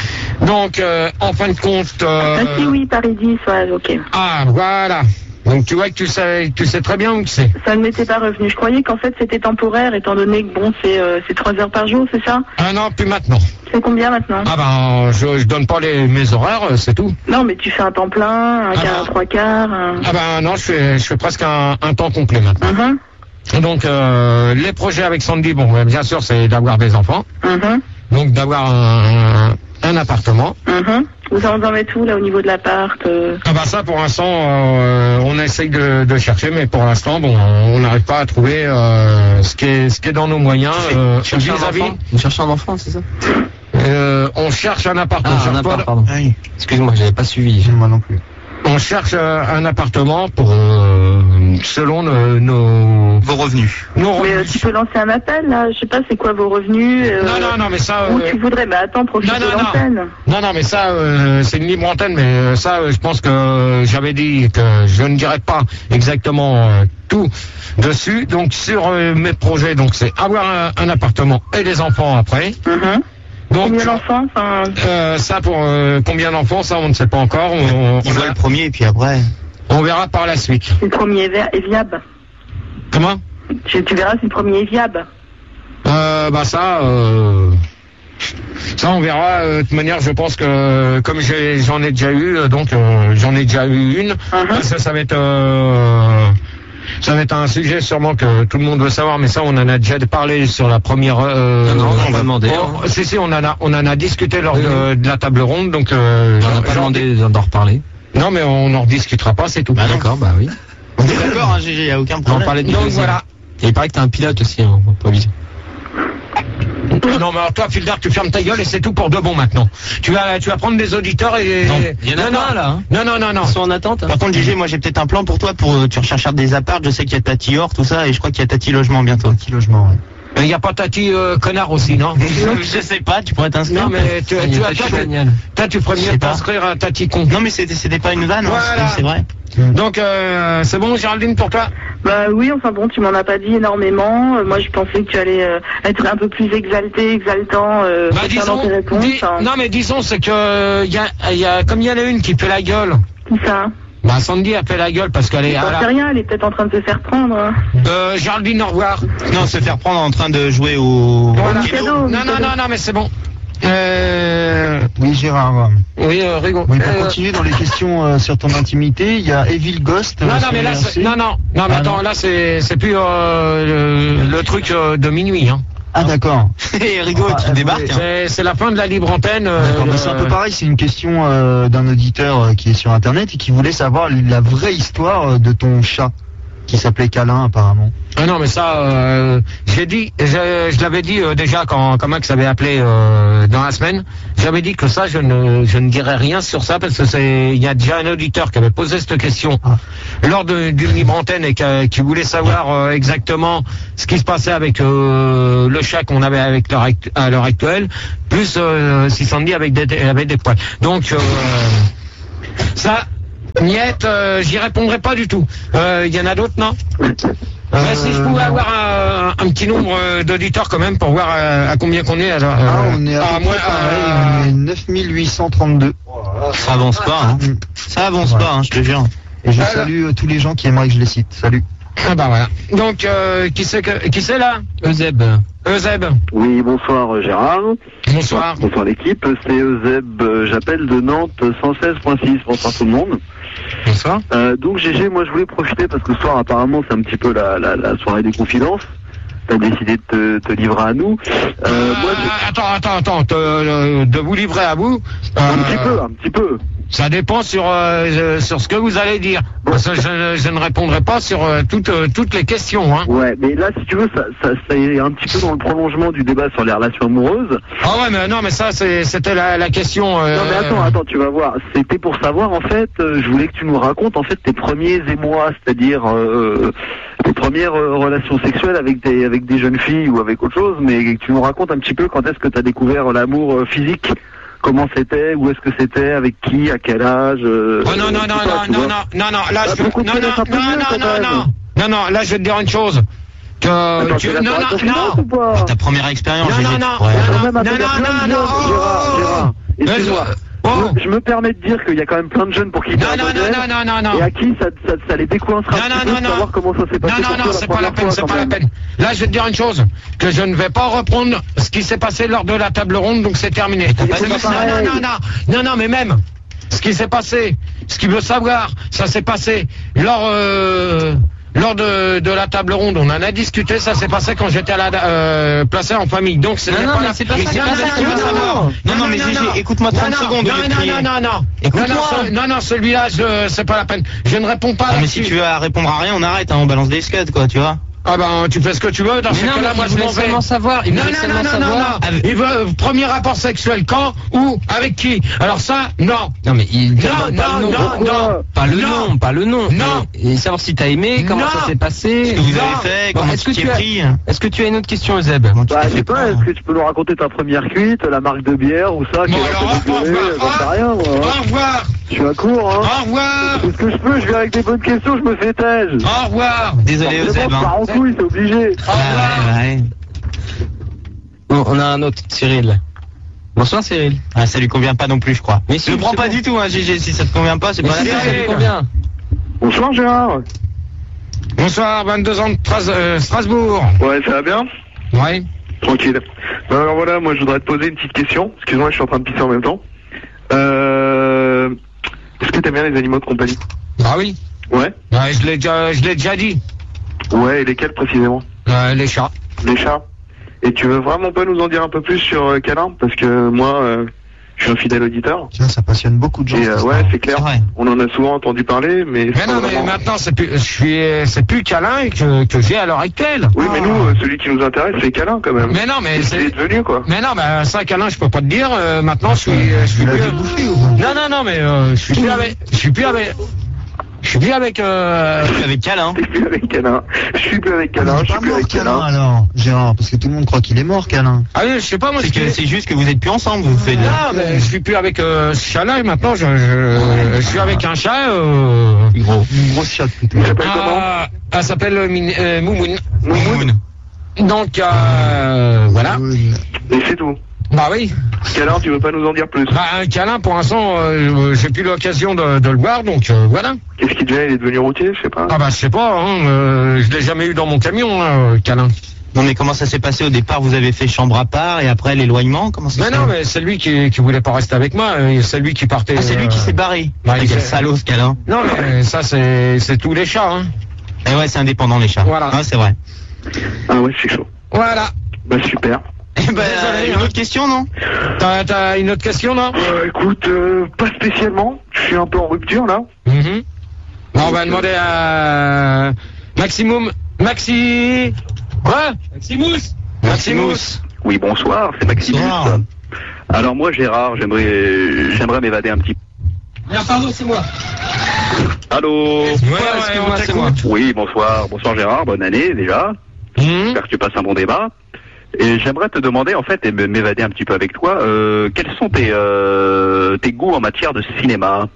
Donc euh, en fin de compte. euh, Ah si oui, Paris dix, ouais, ok. Ah voilà. Donc tu vois que tu sais tu sais très bien où c'est. Ça ne m'était pas revenu. Je croyais qu'en fait c'était temporaire, étant donné que bon, c'est euh, c'est trois heures par jour, c'est ça? Ah non, plus maintenant. C'est combien maintenant? Ah ben je, je donne pas les mes horaires, euh, c'est tout. Non, mais tu fais un temps plein, un Ah quart, bah. un trois quarts. Un... Ah ben non, je fais je fais presque un, un temps complet maintenant. Mhm. Donc euh, les projets avec Sandy, bon ben, bien sûr c'est d'avoir des enfants. Mhm. Donc d'avoir un, un, un appartement. Mhm. Vous en en êtes où là au niveau de l'appart euh Ah bah ça pour l'instant euh, on essaye de, de chercher, mais pour l'instant bon on n'arrive pas à trouver euh, ce qui est ce qui est dans nos moyens. Euh, Cherchez un vis-à-vis- enfant Vous cherchez un enfant, c'est ça? euh, on cherche un appartement. Ah, un On cherche pas- appart, pardon. Excuse-moi, j'avais pas suivi. Moi non plus. On cherche euh, un appartement pour euh, selon nos, nos Vos revenus. nos Mais euh, revenus. tu peux lancer un appel là, je sais pas c'est quoi vos revenus euh, Non non non mais ça. Où euh, tu voudrais, bah attends, profite non, de non, non. l'antenne. Non, non, mais ça, euh, c'est une libre antenne, mais euh, ça, euh, je pense que euh, j'avais dit que je ne dirais pas exactement euh, tout dessus. Donc, sur euh, mes projets, donc c'est avoir un, un appartement et des enfants après. Mhm. Donc, Combien d'enfants enfin... euh, ça, pour euh, combien d'enfants, ça, on ne sait pas encore. On, on, Il voit le premier et puis après. on verra par la suite. Si le premier est ver- est viable. Comment Tu, tu verras si le premier est viable. euh, Bah ça... Euh, ça, on verra. euh, De toute manière, je pense que comme j'ai- j'en ai déjà eu, euh, donc euh, j'en ai déjà eu une. Mhm. Ça, ça va être, euh, ça va être un sujet sûrement que tout le monde veut savoir, mais ça, on en a déjà parlé sur la première. Euh, Non, non, on va demander, oh, hein. Si, si, on en a, on en a discuté lors de, de la table ronde, donc. Euh, On n'a pas j'en- demandé d'en reparler. Non, mais on n'en rediscutera pas, c'est tout. Bah d'accord, bah oui. On est d'accord, hein, G G, y a aucun problème. On parlait de Donc plaisir. voilà. Et il paraît que t'es un pilote aussi, hein, on peut aviser. Non, mais alors toi, Fildar, tu fermes ta gueule et c'est tout pour de bon maintenant. Tu vas, tu vas prendre des auditeurs et. Non, il y en a non, plein, non. là, hein. Non, non, non, non. Ils sont en attente. Par contre, G G, moi j'ai peut-être un plan pour toi, pour euh, tu recherches des apparts, je sais qu'il y a Tati Or, tout ça, et je crois qu'il y a Tati Logement bientôt. Tati Logement, ouais. Il n'y a pas Tati euh, connard aussi, non? Je sais pas, tu pourrais t'inscrire. Non, mais tu, Il y tu, a as, Tati toi, tu, Génial. toi, tu ferais Je mieux sais de pas. t'inscrire à Tati Con. Non, mais c'était c'était pas une vanne, hein, Voilà. c'est- c'est vrai. Donc, euh, c'est bon, Géraldine, pour toi? Bah oui, enfin bon, tu m'en as pas dit énormément. Euh, moi, je pensais que tu allais euh, être un peu plus exalté, exaltant euh, Bah, concernant disons, tes réponses. dis- hein. non, mais disons, c'est que, y a, y a, comme il y en a une qui fait la gueule. Qui ça? Bah, Sandy a fait la gueule parce qu'elle est. J'en à sais la- rien, elle est peut-être en train de se faire prendre. hein. Euh, Géraldine, au revoir. Non, se faire prendre en train de jouer au. Voilà. Mikado, Non, Mikado. non, non, non, mais c'est bon. Euh, Oui, Gérard. oui, euh, Rigo. Oui, pour Euh, continuer dans les questions euh, sur ton intimité, il y a Evil Ghost. Non, euh, non, sur mais là, le c'est- R C. non, non, non, mais Ah, attends, non. là, c'est, c'est plus euh, le, le truc euh, de minuit, hein. Ah, d'accord. Et Rigo, Ah, tu elle débarques. voulait- hein. C'est, c'est la fin de la libre antenne. euh, D'accord, bah, c'est un peu pareil, c'est une question euh, d'un auditeur euh, qui est sur internet et qui voulait savoir la vraie histoire euh, de ton chat. qui s'appelait Câlin apparemment. Ah non mais ça, euh, j'ai dit, je, je l'avais dit euh, déjà quand, quand Max avait appelé euh, dans la semaine, j'avais dit que ça je ne, je ne dirais rien sur ça parce que c'est, il y a déjà un auditeur qui avait posé cette question ah. lors de, d'une libre antenne et qui, qui voulait savoir euh, exactement ce qui se passait avec euh, le chat qu'on avait avec leur, à l'heure actuelle, plus euh, si Sandy avec des, avec des poils. Donc euh, ça, Niette, euh, j'y répondrai pas du tout. Il euh, y en a d'autres, non? Euh, si je pouvais avoir un, un petit nombre d'auditeurs quand même pour voir à, à combien qu'on est alors. Euh, ah, on est à, à, moins, à... on est neuf mille huit cent trente-deux. Ça avance pas, hein. Ça avance ouais. pas, hein, je te jure. Et je alors... salue euh, tous les gens qui aimeraient que je les cite. Salut. Ah bah voilà. Donc euh, qui c'est que qui c'est là? Euseb. Euseb. Oui, bonsoir Gérard. Bonsoir. Bonsoir l'équipe, c'est Euseb, j'appelle de Nantes cent seize point six. Bonsoir tout le monde. Bonsoir. Euh, donc G G, moi je voulais profiter parce que ce soir apparemment c'est un petit peu la, la, la soirée des confidences. T'as décidé de te, te livrer à nous. Euh, euh, moi, je... Attends, attends, attends, te, euh, de vous livrer à vous. Euh, un petit peu, un petit peu. Ça dépend sur euh, sur ce que vous allez dire. Bon. Parce que je, je ne répondrai pas sur euh, toutes euh, toutes les questions. Hein. Ouais, mais là, si tu veux, ça, ça, ça est un petit peu dans le prolongement du débat sur les relations amoureuses. Ah ouais, mais non, mais ça, c'est, c'était la, la question. Euh... Non, mais attends, attends, tu vas voir. C'était pour savoir, en fait, euh, je voulais que tu nous racontes, en fait, tes premiers émois, c'est-à-dire euh, tes premières euh, relations sexuelles avec des avec des jeunes filles ou avec autre chose, mais que tu nous racontes un petit peu quand est-ce que tu as découvert l'amour euh, physique. Comment c'était, où est-ce que c'était, avec qui, à quel âge euh, Oh non, non, non, pas, non, non, non, non, non, là, je... non, non, non, non, non, non, non, non, là, je vais te dire une chose. Que Attends, tu... Non, non, non, non, non. Ta première expérience, non, non, non, non, non, non, non, non, Gérard, Gérard, excuse-moi. Oh. Je me permets de dire qu'il y a quand même plein de jeunes pour qui non, non, non, non, non, non, non. Et à qui ça, ça, ça les décoincera non, un non, peu non, savoir comment ça s'est passé. Non, non, non, c'est pas la peine, fois, c'est pas même. la peine. Là, je vais te dire une chose, que je ne vais pas reprendre ce qui s'est passé lors de la table ronde, donc c'est terminé. C'est pas non, non, non, non, non, non, mais même, ce qui s'est passé, ce qu'il veut savoir, ça s'est passé lors... Euh, Lors de, de la table ronde, on en a discuté, ça s'est passé quand j'étais à la, euh, placé en famille. Donc c'est non, non, mais c'est pas ça, c'est pas ça qu'il veut savoir. Non, non, mais Gégé, écoute-moi trente secondes. Non, non, non, non, non. Écoute-moi. Non, non, celui-là, je, c'est pas la peine. Je ne réponds pas. Ah, mais si tu veux répondre à rien, on arrête, hein, on balance des scuds, quoi, tu vois. Ah ben, tu fais ce que tu veux, dans ce cas-là, moi je m'en vais. Il veut savoir, il veut non, non, non, non, savoir. Non, non. Il veut euh, premier rapport sexuel, quand, où, avec qui. Alors ça, non. Non, mais il non, pas non, le nom. Non, non, pas le non. nom, pas le nom. Non. Et savoir si t'as aimé, comment non. ça s'est passé. Ce que vous non. avez fait, bon, comment est-ce tu t'es pris. Est-ce que tu as une autre question, Zeb? Bah, je sais pas, est-ce que tu peux nous raconter ta première cuite, la marque de bière ou ça? Bon, alors, au revoir. J'en sais rien, moi. Au revoir. Je suis à court, hein. Au revoir. Est-ce que je peux? Je viens avec des bonnes questions, je me fais tège. Au revoir. Désolé, Zeb. Je pars en couille, c'est obligé. Au revoir. Ouais. Bon, on a un autre, Cyril. Bonsoir Cyril. Ah, ça lui convient pas non plus, je crois. Mais si, ne prends pas bon. Du tout, hein, Gégé. Si ça te convient pas, c'est pas la peine. Ça lui convient. Bonsoir Gérard. Bonsoir, vingt-deux ans de Tras- euh, Strasbourg. Ouais, ça va bien? Ouais. Tranquille. Ben alors voilà, moi je voudrais te poser une petite question. Excuse-moi, je suis en train de pisser en même temps. Euh... Est-ce que t'aimes bien les animaux de compagnie? Ah oui. Ouais. Ouais, je l'ai déjà, je l'ai déjà dit. Ouais, et lesquels précisément? Euh, les chats. Les chats. Et tu veux vraiment pas nous en dire un peu plus sur euh, Câlin? Parce que moi, euh, je suis un fidèle auditeur. Tiens, ça passionne beaucoup de gens. Et, euh, ouais, c'est clair. Ouais. On en a souvent entendu parler, mais... Mais non, vraiment... mais maintenant, c'est plus, je suis, c'est plus Câlin que, que j'ai à l'heure actuelle. Oui, mais nous, euh, celui qui nous intéresse, c'est Câlin quand même. Mais non, mais c'est... c'est devenu, quoi. Mais non, mais ça, Câlin, je peux pas te dire. Euh, maintenant, je suis... Je suis plus... Bouffé, ou non, non, non, mais euh, je suis plus avec... Je suis plus avec... Je suis plus avec... Euh... Je suis avec Câlin. Je suis plus avec Câlin. Je suis plus avec Câlin. Je suis plus avec Câlin. Alors, Gérard, parce que tout le monde croit qu'il est mort, Câlin. Ah oui, je sais pas, moi... C'est, que, c'est juste que vous êtes plus ensemble, vous faites... Non, mais je suis plus avec euh, ce chat-là, et maintenant, je, je, je suis avec un chat... Euh... Gros. Une grosse chatte, plutôt. Elle s'appelle comment? Ah, elle s'appelle euh, Min- euh, Moumoun. Moumoun. Donc, euh, voilà. Et c'est tout. Bah oui. Câlin, tu veux pas nous en dire plus? Bah, un Câlin, pour l'instant, euh, j'ai plus l'occasion de, de le voir, donc euh, voilà. Qu'est-ce qu'il devient? Il est devenu routier, je sais pas. Ah bah je sais pas, hein, euh, je l'ai jamais eu dans mon camion, hein, Câlin. Non mais comment ça s'est passé au départ? Vous avez fait chambre à part et après l'éloignement? Comment ça Mais se non, fait? mais c'est lui qui, qui voulait pas rester avec moi, et c'est lui qui partait. Ah, c'est lui euh... qui s'est barré. Bah, quel salaud ce Câlin. Non mais ça c'est, c'est tous les chats, hein. Et ouais, c'est indépendant les chats. Voilà. Ouais, c'est vrai. Ah ouais, c'est chaud. Voilà. Bah super. Eh ben, Désolé, une hein. autre question, non? T'as, t'as une autre question, non? Euh, écoute, euh, pas spécialement. Je suis un peu en rupture là. Mm-hmm. Bon, on va demander à... Maximum. Maxi. Quoi? Maximus. Maximus. Oui, bonsoir, c'est Maximus. Bonsoir. Alors moi, Gérard, j'aimerais, j'aimerais m'évader un petit peu. Ah, pardon, c'est moi. Allô. Ouais, ouais, on t'écoute. Oui, bonsoir, bonsoir Gérard, bonne année déjà. Mmh. J'espère que tu passes un bon débat. Et j'aimerais te demander en fait et me- m'évader un petit peu avec toi. Euh, quels sont tes euh, tes goûts en matière de cinéma?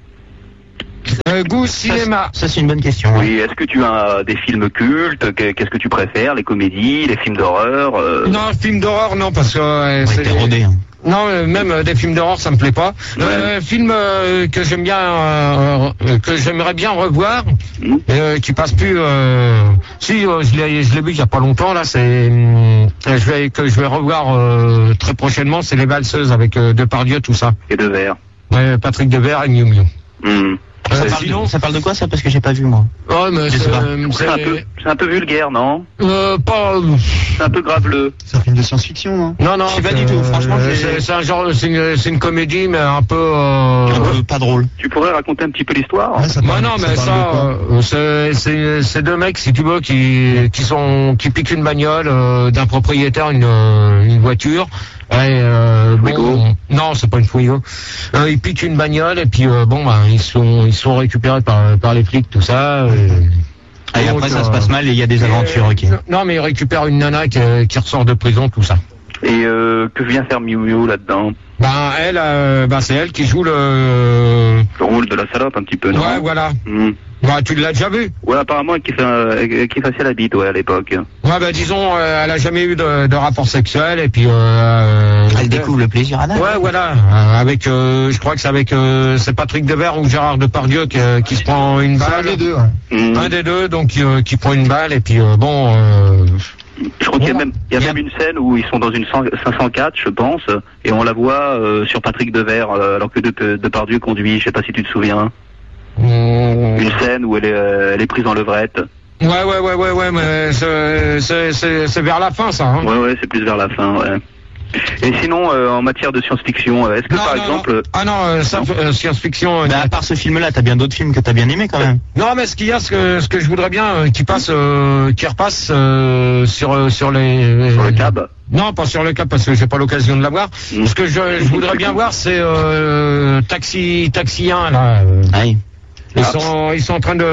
Euh, goût cinéma. Ça, c'est une bonne question. Oui, est-ce que tu as des films cultes? Que- Qu'est-ce que tu préfères? Les comédies, les films d'horreur euh... Non, film d'horreur, non, parce que euh, c'est. rodé, hein. Non, euh, même euh, des films d'horreur, ça me plaît pas. Euh, film euh, que j'aime bien, euh, euh, que j'aimerais bien revoir, euh, qui passe plus. Euh... Si, euh, je l'ai, je l'ai vu il y a pas longtemps là. C'est, euh, je vais que je vais revoir euh, très prochainement. C'est Les Valseuses avec euh, Depardieu, tout ça. Et Devers. Ouais, Patrick Devers et Miu Miu. Mmh. Ça, Euh, parle sinon- de, ça parle de quoi ça? Parce que j'ai pas vu moi. Ouais, mais Je sais c'est, pas. euh, C'est un peu, c'est un peu vulgaire, non? Euh, pas. C'est un peu graveleux. C'est un film de science-fiction, non? Non, non. Je sais pas c'est- du tout, franchement, euh, j'ai- C'est, c'est un genre, c'est une, c'est une comédie, mais un peu. Euh... Un peu pas drôle. Tu pourrais raconter un petit peu l'histoire? Ouais, ça Bah parle- non, mais parle ça, de quoi euh, c'est, c'est, c'est deux mecs, si tu veux, qui, qui sont, qui piquent une bagnole euh, d'un propriétaire, une, euh, une voiture. Et, euh, bon, non, c'est pas une Twigo. Euh, ils piquent une bagnole et puis euh, bon, bah, ils sont, ils sont récupérés par, par les flics, tout ça. Et, Ah, et donc, après, ça euh, se passe mal et il y a des et- aventures, ok. Non, mais ils récupèrent une nana qui, qui ressort de prison, tout ça. Et euh, que vient faire Miu Miu là-dedans? Ben elle, euh, ben c'est elle qui joue le. Le rôle de la salope un petit peu, non? Ouais, voilà. Hmm. Bah, tu l'as déjà vu. Ouais, apparemment, qui fait, un- qui faisait la bite, ouais, à l'époque. Ouais, bah disons, euh, elle a jamais eu de, de rapport sexuel et puis. Euh, Elle découvre le plaisir à Ouais, voilà. Euh, avec, euh, je crois que c'est avec, euh, c'est Patrick Devers ou Gérard Depardieu qui, euh, qui se prend une C'est un balle. des deux, ouais. Hmm. Un des deux, donc euh, qui prend une balle et puis euh, bon. Euh, Je crois qu'il y a Bon, même, il y a il y a- même une scène où ils sont dans une cent- cinq cent quatre, je pense, et on la voit euh, sur Patrick Devers, euh, alors que De- Depardieu conduit, je sais pas si tu te souviens. on- Une scène où elle est, euh, elle est prise en levrette. Ouais, ouais, ouais, ouais, ouais, mais c'est, c'est, c'est, c'est vers la fin, ça. Hein. Ouais, ouais, c'est plus vers la fin, ouais. Et sinon, euh, en matière de science-fiction, euh, est-ce que Non, par non, exemple... non. Ah non, euh, ça, euh, science-fiction. euh, Mais à part ce film-là, t'as bien d'autres films que t'as bien aimé quand même. Non, mais ce qu'il y a, ce que, ce que je voudrais bien, euh, qui passe, euh, qui repasse euh, sur, euh, sur les. Sur le cab? Non, pas sur le cab parce que j'ai pas l'occasion de la voir. Mm. Ce que je, je voudrais bien voir, c'est euh, Taxi, Taxi un là. euh, Aïe. Ils Ah. sont, ils sont en train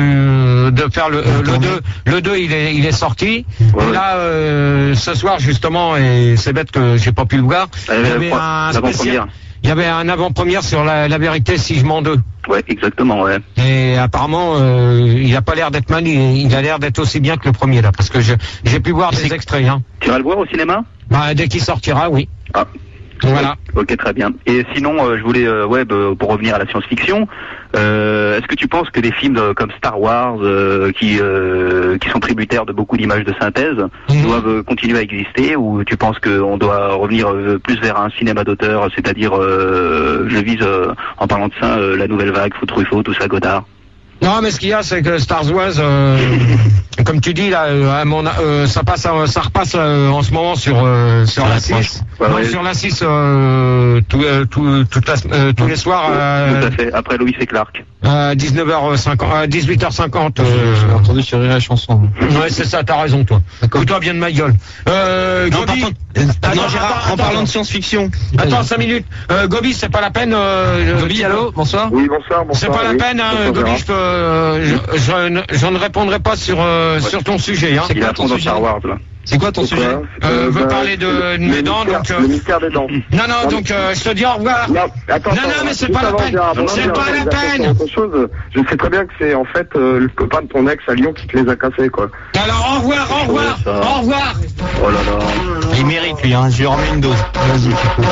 de, de faire le, euh, le deux. Le deux, il est, il est sorti. Ouais, Et là, euh, ce soir, justement, et c'est bête que j'ai pas pu le voir, Euh, il y avait la- un l'avant-première. spécial. Il y avait un avant-première sur la, la vérité si je mens deux. Ouais, exactement, ouais. Et apparemment, euh, il a pas l'air d'être mal, il, il a l'air d'être aussi bien que le premier là, parce que je- j'ai pu voir des extraits. Hein. Tu vas le voir au cinéma? Bah, dès qu'il sortira, oui. Ah. Voilà. Ok, très bien. Et sinon, euh, je voulais, euh, ouais, bah, pour revenir à la science-fiction, euh, est-ce que tu penses que des films euh, comme Star Wars, euh, qui euh, qui sont tributaires de beaucoup d'images de synthèse, Mhm. doivent euh, continuer à exister, ou tu penses qu'on doit revenir euh, plus vers un cinéma d'auteur, c'est-à-dire, euh, je vise, euh, en parlant de ça, euh, la nouvelle vague, Faux Truffaut, tout ça, Godard. Non, mais ce qu'il y a, c'est que Star Wars, euh, comme tu dis là, euh, à mon, euh, ça passe, euh, ça repasse euh, en ce moment sur euh, sur la six. Ouais, non, ouais. sur la six, euh, tout, euh, tout, toute la, euh, tous les soirs euh, Tout à fait. Après Louis et Clark. à dix-neuf heures cinquante, à dix-huit heures cinquante. Euh, J'ai entendu sur la chanson. ouais, c'est ça, t'as raison, toi. Écoute-toi bien de ma gueule. Euh, Non, Gobi- par contre, euh, Attends, non, Gérard, attends, en parlant attends. de science-fiction. Attends, cinq minutes. Euh, Gobi, c'est pas la peine. Euh, Gobi, tu- allô, bonsoir. Oui, bonsoir, bonsoir. C'est pas la oui. peine, hein, Bonsoir, Gobi, Gérard. je, peux, euh, je, je ne, je ne répondrai pas sur, euh, sur ton sujet. Hein. Il est à fond dans Star Wars, là. C'est quoi ton Pourquoi sujet Euh, veut bah, parler de, de le mes dents, mystère- donc... euh, Le mystère des dents. Non, non, donc euh, je te dis au revoir. Non, attends, Non, attends, non, mais c'est juste pas la avant, peine. Gérard, non, C'est Gérard, pas la on va faire peine. autre chose. Je sais très bien que c'est en fait euh, le copain de ton ex à Lyon qui te les a cassés, quoi. Alors au revoir, au revoir, ça. au revoir. Oh là là. Il mérite lui, hein. Je lui remets une dose. Vas-y.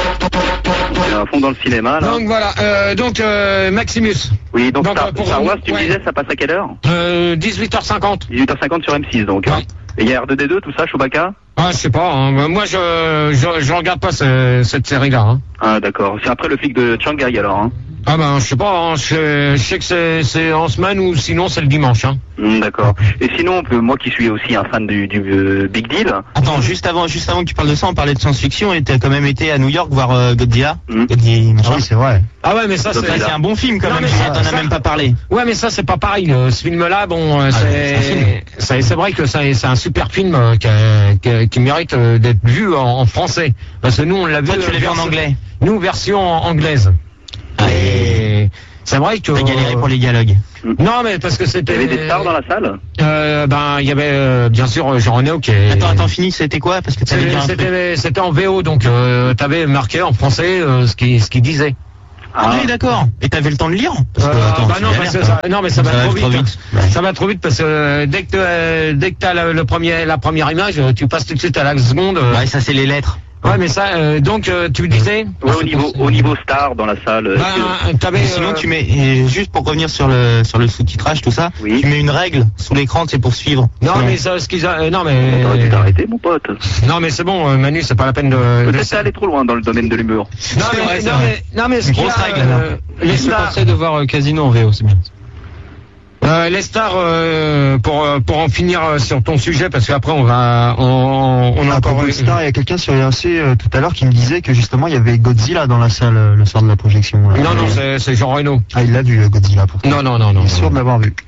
Il est à fond dans le cinéma, là. Donc voilà, euh, donc euh, Maximus, Oui, donc, donc, Star, euh, pour- Star Wars, tu ouais. me disais, ça passe à quelle heure? euh, dix-huit heures cinquante. dix-huit heures cinquante sur M six, donc. hein. Ouais. Et il y a R deux D deux, tout ça, Chewbacca? Ah, je sais pas, hein. Moi je, je je regarde pas ce- cette série-là. Hein. Ah, d'accord. C'est après le flic de Shanghai, alors, hein. Ah ben je sais pas, hein, je, je sais que c'est, c'est en semaine ou sinon c'est le dimanche. Hein. Mm, d'accord. Et sinon, on peut- moi qui suis aussi un fan du, du euh, Big Deal. Attends, juste avant, juste avant que tu parles de ça, on parlait de science-fiction et t'as quand même été à New York voir euh, Godzilla. Godzilla, machin. Ah oui, c'est vrai. Ah ouais mais ça c'est... Ça, c'est un bon film quand Non, même, mais ça- t'en as ça- même pas parlé. Ouais mais ça c'est pas pareil, euh, ce film-là, bon, euh, Ah, c'est un c'est, film. c'est, c'est vrai que c'est, c'est un super film euh, qui, a- qui, a- qui mérite euh, d'être vu en, en français. Parce que nous on l'a vu... Toi, tu euh, l'as vu en version- anglais. Nous version anglaise. Et c'est vrai que... T'as galéré pour les dialogues. Non mais parce que Il y c'était... avait des stars dans la salle. Euh, ben il y avait euh, bien sûr Jean-René qui est... Attends, attends, fini, c'était quoi? Parce que t'allais dire un truc. C'était, c'était en V O, donc euh, t'avais marqué en français euh, ce qu'il ce qu'il disait. Ah oui, d'accord. Et t'avais le temps de lire? Parce que, Euh, attends, bah c'est non, galère, parce que quoi. ça, non mais ça, va trop vite. Ouais. Ça va trop vite parce que euh, dès que euh, dès que t'as le, le premier la première image, euh, tu passes tout de suite à la seconde. euh. Ouais, ça c'est les lettres. Ouais, mais ça, euh, donc euh, tu disais. Ouais, au niveau, au niveau star dans la salle. euh, Ben, t'avais, Mais sinon, euh, tu mets, et juste pour revenir sur le, sur le sous-titrage, tout ça, tu mets une règle sous l'écran, c'est pour suivre. Non Sinon- mais ça, ce qu'ils a, euh, non mais. T'aurais dû t'arrêter, mon pote. Non mais c'est bon, euh, Manu, c'est pas la peine de. de- Peut-être t'es allé trop loin dans le domaine de l'humour. Non mais, vrai, c'est non, vrai. mais, non mais ce Une qu'il y grosse a, règle, euh, là. les Je te stars, conseille de voir euh, Casino en V O, c'est bien. euh, les stars, euh, pour euh, pour en finir euh, sur ton sujet, parce qu'après on va, on, on a À encore. propos de Star, il y a quelqu'un sur R M C euh, tout à l'heure qui me disait que justement il y avait Godzilla dans la salle euh, le soir de la projection. là. Non non, c'est c'est Jean Reno. Ah, il l'a vu, euh, Godzilla, pourtant. Non non non non. Il est sûr de l'avoir vu.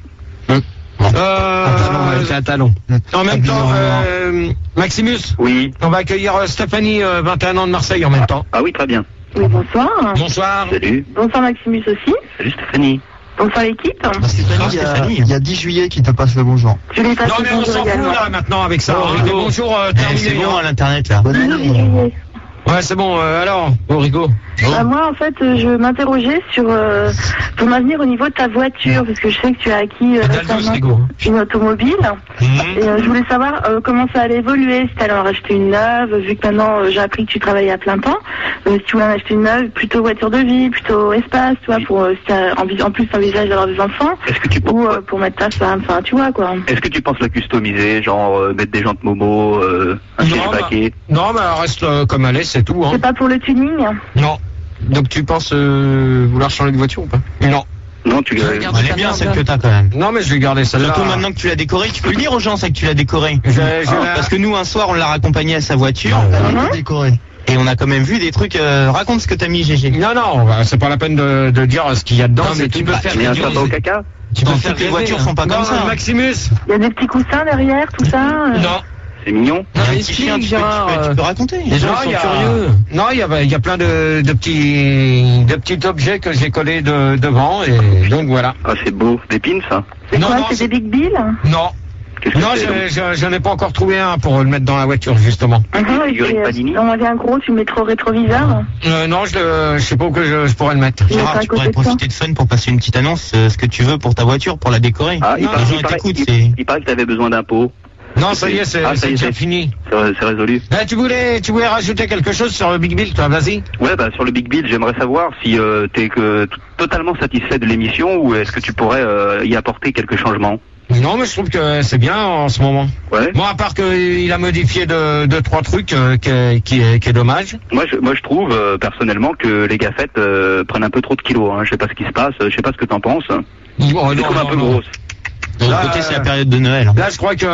Euh, C'est un talon. en même temps, euh, Maximus, Oui. on va accueillir euh, Stéphanie, euh, vingt et un ans de Marseille en même temps. Ah oui, très bien. Oui, bonsoir. Bonsoir. Salut. Bonsoir Maximus aussi. Salut Stéphanie. Bonsoir l'équipe. Ah, Stéphanie, il y a- il y a dix juillet qui te passe le bonjour. Je les passe Non mais on bonjour s'en fout également. là maintenant avec ça. Oh, On Rigo. dit bonjour euh, Eh, terminé. c'est bon à l'internet là. Bonne année. Ouais c'est bon. euh, alors, oh Rigo. Bah, moi, en fait, euh, je m'interrogeais sur euh, ton avenir au niveau de ta voiture, parce que je sais que tu as acquis euh, récemment Rigo. une automobile. Mhm. Et euh, je voulais savoir euh, comment ça allait évoluer, si tu allais en racheter une neuve, vu que maintenant euh, j'ai appris que tu travaillais à plein temps. Euh, si tu voulais en acheter une neuve, plutôt voiture de vie, plutôt espace, tu vois, pour euh, si t'as envie- en plus t'envisages d'avoir des enfants, Est-ce que tu ou euh, pour mettre ta femme, enfin tu vois quoi. Est-ce que tu penses la customiser, genre euh, mettre des jantes Momo, euh, un Non, siège bah- baquet? Non mais elle reste euh, comme elle est, c'est tout. Hein. C'est pas pour le tuning. Non. Donc tu penses euh, vouloir changer de voiture ou pas? Non. Non, tu Elle est bien celle que t'as quand même. Non mais je vais garder celle-là. Surtout maintenant que tu l'as décorée, tu peux le dire aux gens, c'est que tu l'as décorée. Je- je Ah, la- Parce que nous, un soir, on l'a raccompagné à sa voiture. Mhm. Décoré. Et on a quand même vu des trucs. euh, raconte ce que t'as mis, G G. Non non, bah, c'est pas la peine de, de dire ce qu'il y a dedans. Non, mais c'est tu tout. peux faire Il y a un des- sapin au caca? Tu peux Non, faire c'est les voitures rêvé, sont pas hein. comme Non, ça. hein. Maximus. Il y a des petits coussins derrière, tout ça. euh. Non. C'est mignon. Il y a un petit chien, tu peux, tu peux- tu peux raconter. Les gens sont curieux. Non, il y a, il y a plein de, de petits, de petits objets que j'ai collés de, devant et donc voilà. Ah, c'est beau. Des pins, ça? C'est Non, quoi, non, c'est c'est- des Big Bill? Non. Qu'est-ce que Non, c'est, je, je, je n'ai pas encore trouvé un pour le mettre dans la voiture justement. Mhm, et figurines puis, euh, Panini. on avait un gros, tu mets trop rétroviseur. Euh, non, je, le- je sais pas où que je, je pourrais le mettre. Il est Gérard, pas à tu côté pourrais de ça. profiter de Fun pour passer une petite annonce, euh, ce que tu veux pour ta voiture, pour la décorer. Ah, il Non, paraît, les gens il paraît- t'écoutent, il- c'est. il paraît que t'avais besoin d'impôts. Non, ça y est, c'est Ah, ça c'est y est, déjà c'est- fini. C'est c'est résolu. Eh, tu voulais, tu voulais rajouter quelque chose sur le Big Bill, toi, vas-y. Ouais, bah sur le Big Bill, j'aimerais savoir si euh, t'es que t- totalement satisfait de l'émission ou est-ce que tu pourrais euh, y apporter quelques changements. Non, mais je trouve que c'est bien en ce moment. Ouais. Bon, à part qu'il a modifié deux, deux trois trucs euh, qui, est- qui, est, qui est dommage. Moi, je, moi, je trouve euh, personnellement que les gaffettes euh, prennent un peu trop de kilos. Hein. Je sais pas ce qui se passe. Je sais pas ce que t'en penses. Oh, C'est non, comme un non, peu non. grosse. De l'autre Là, côté, c'est la euh, période de Noël. Là, je crois que,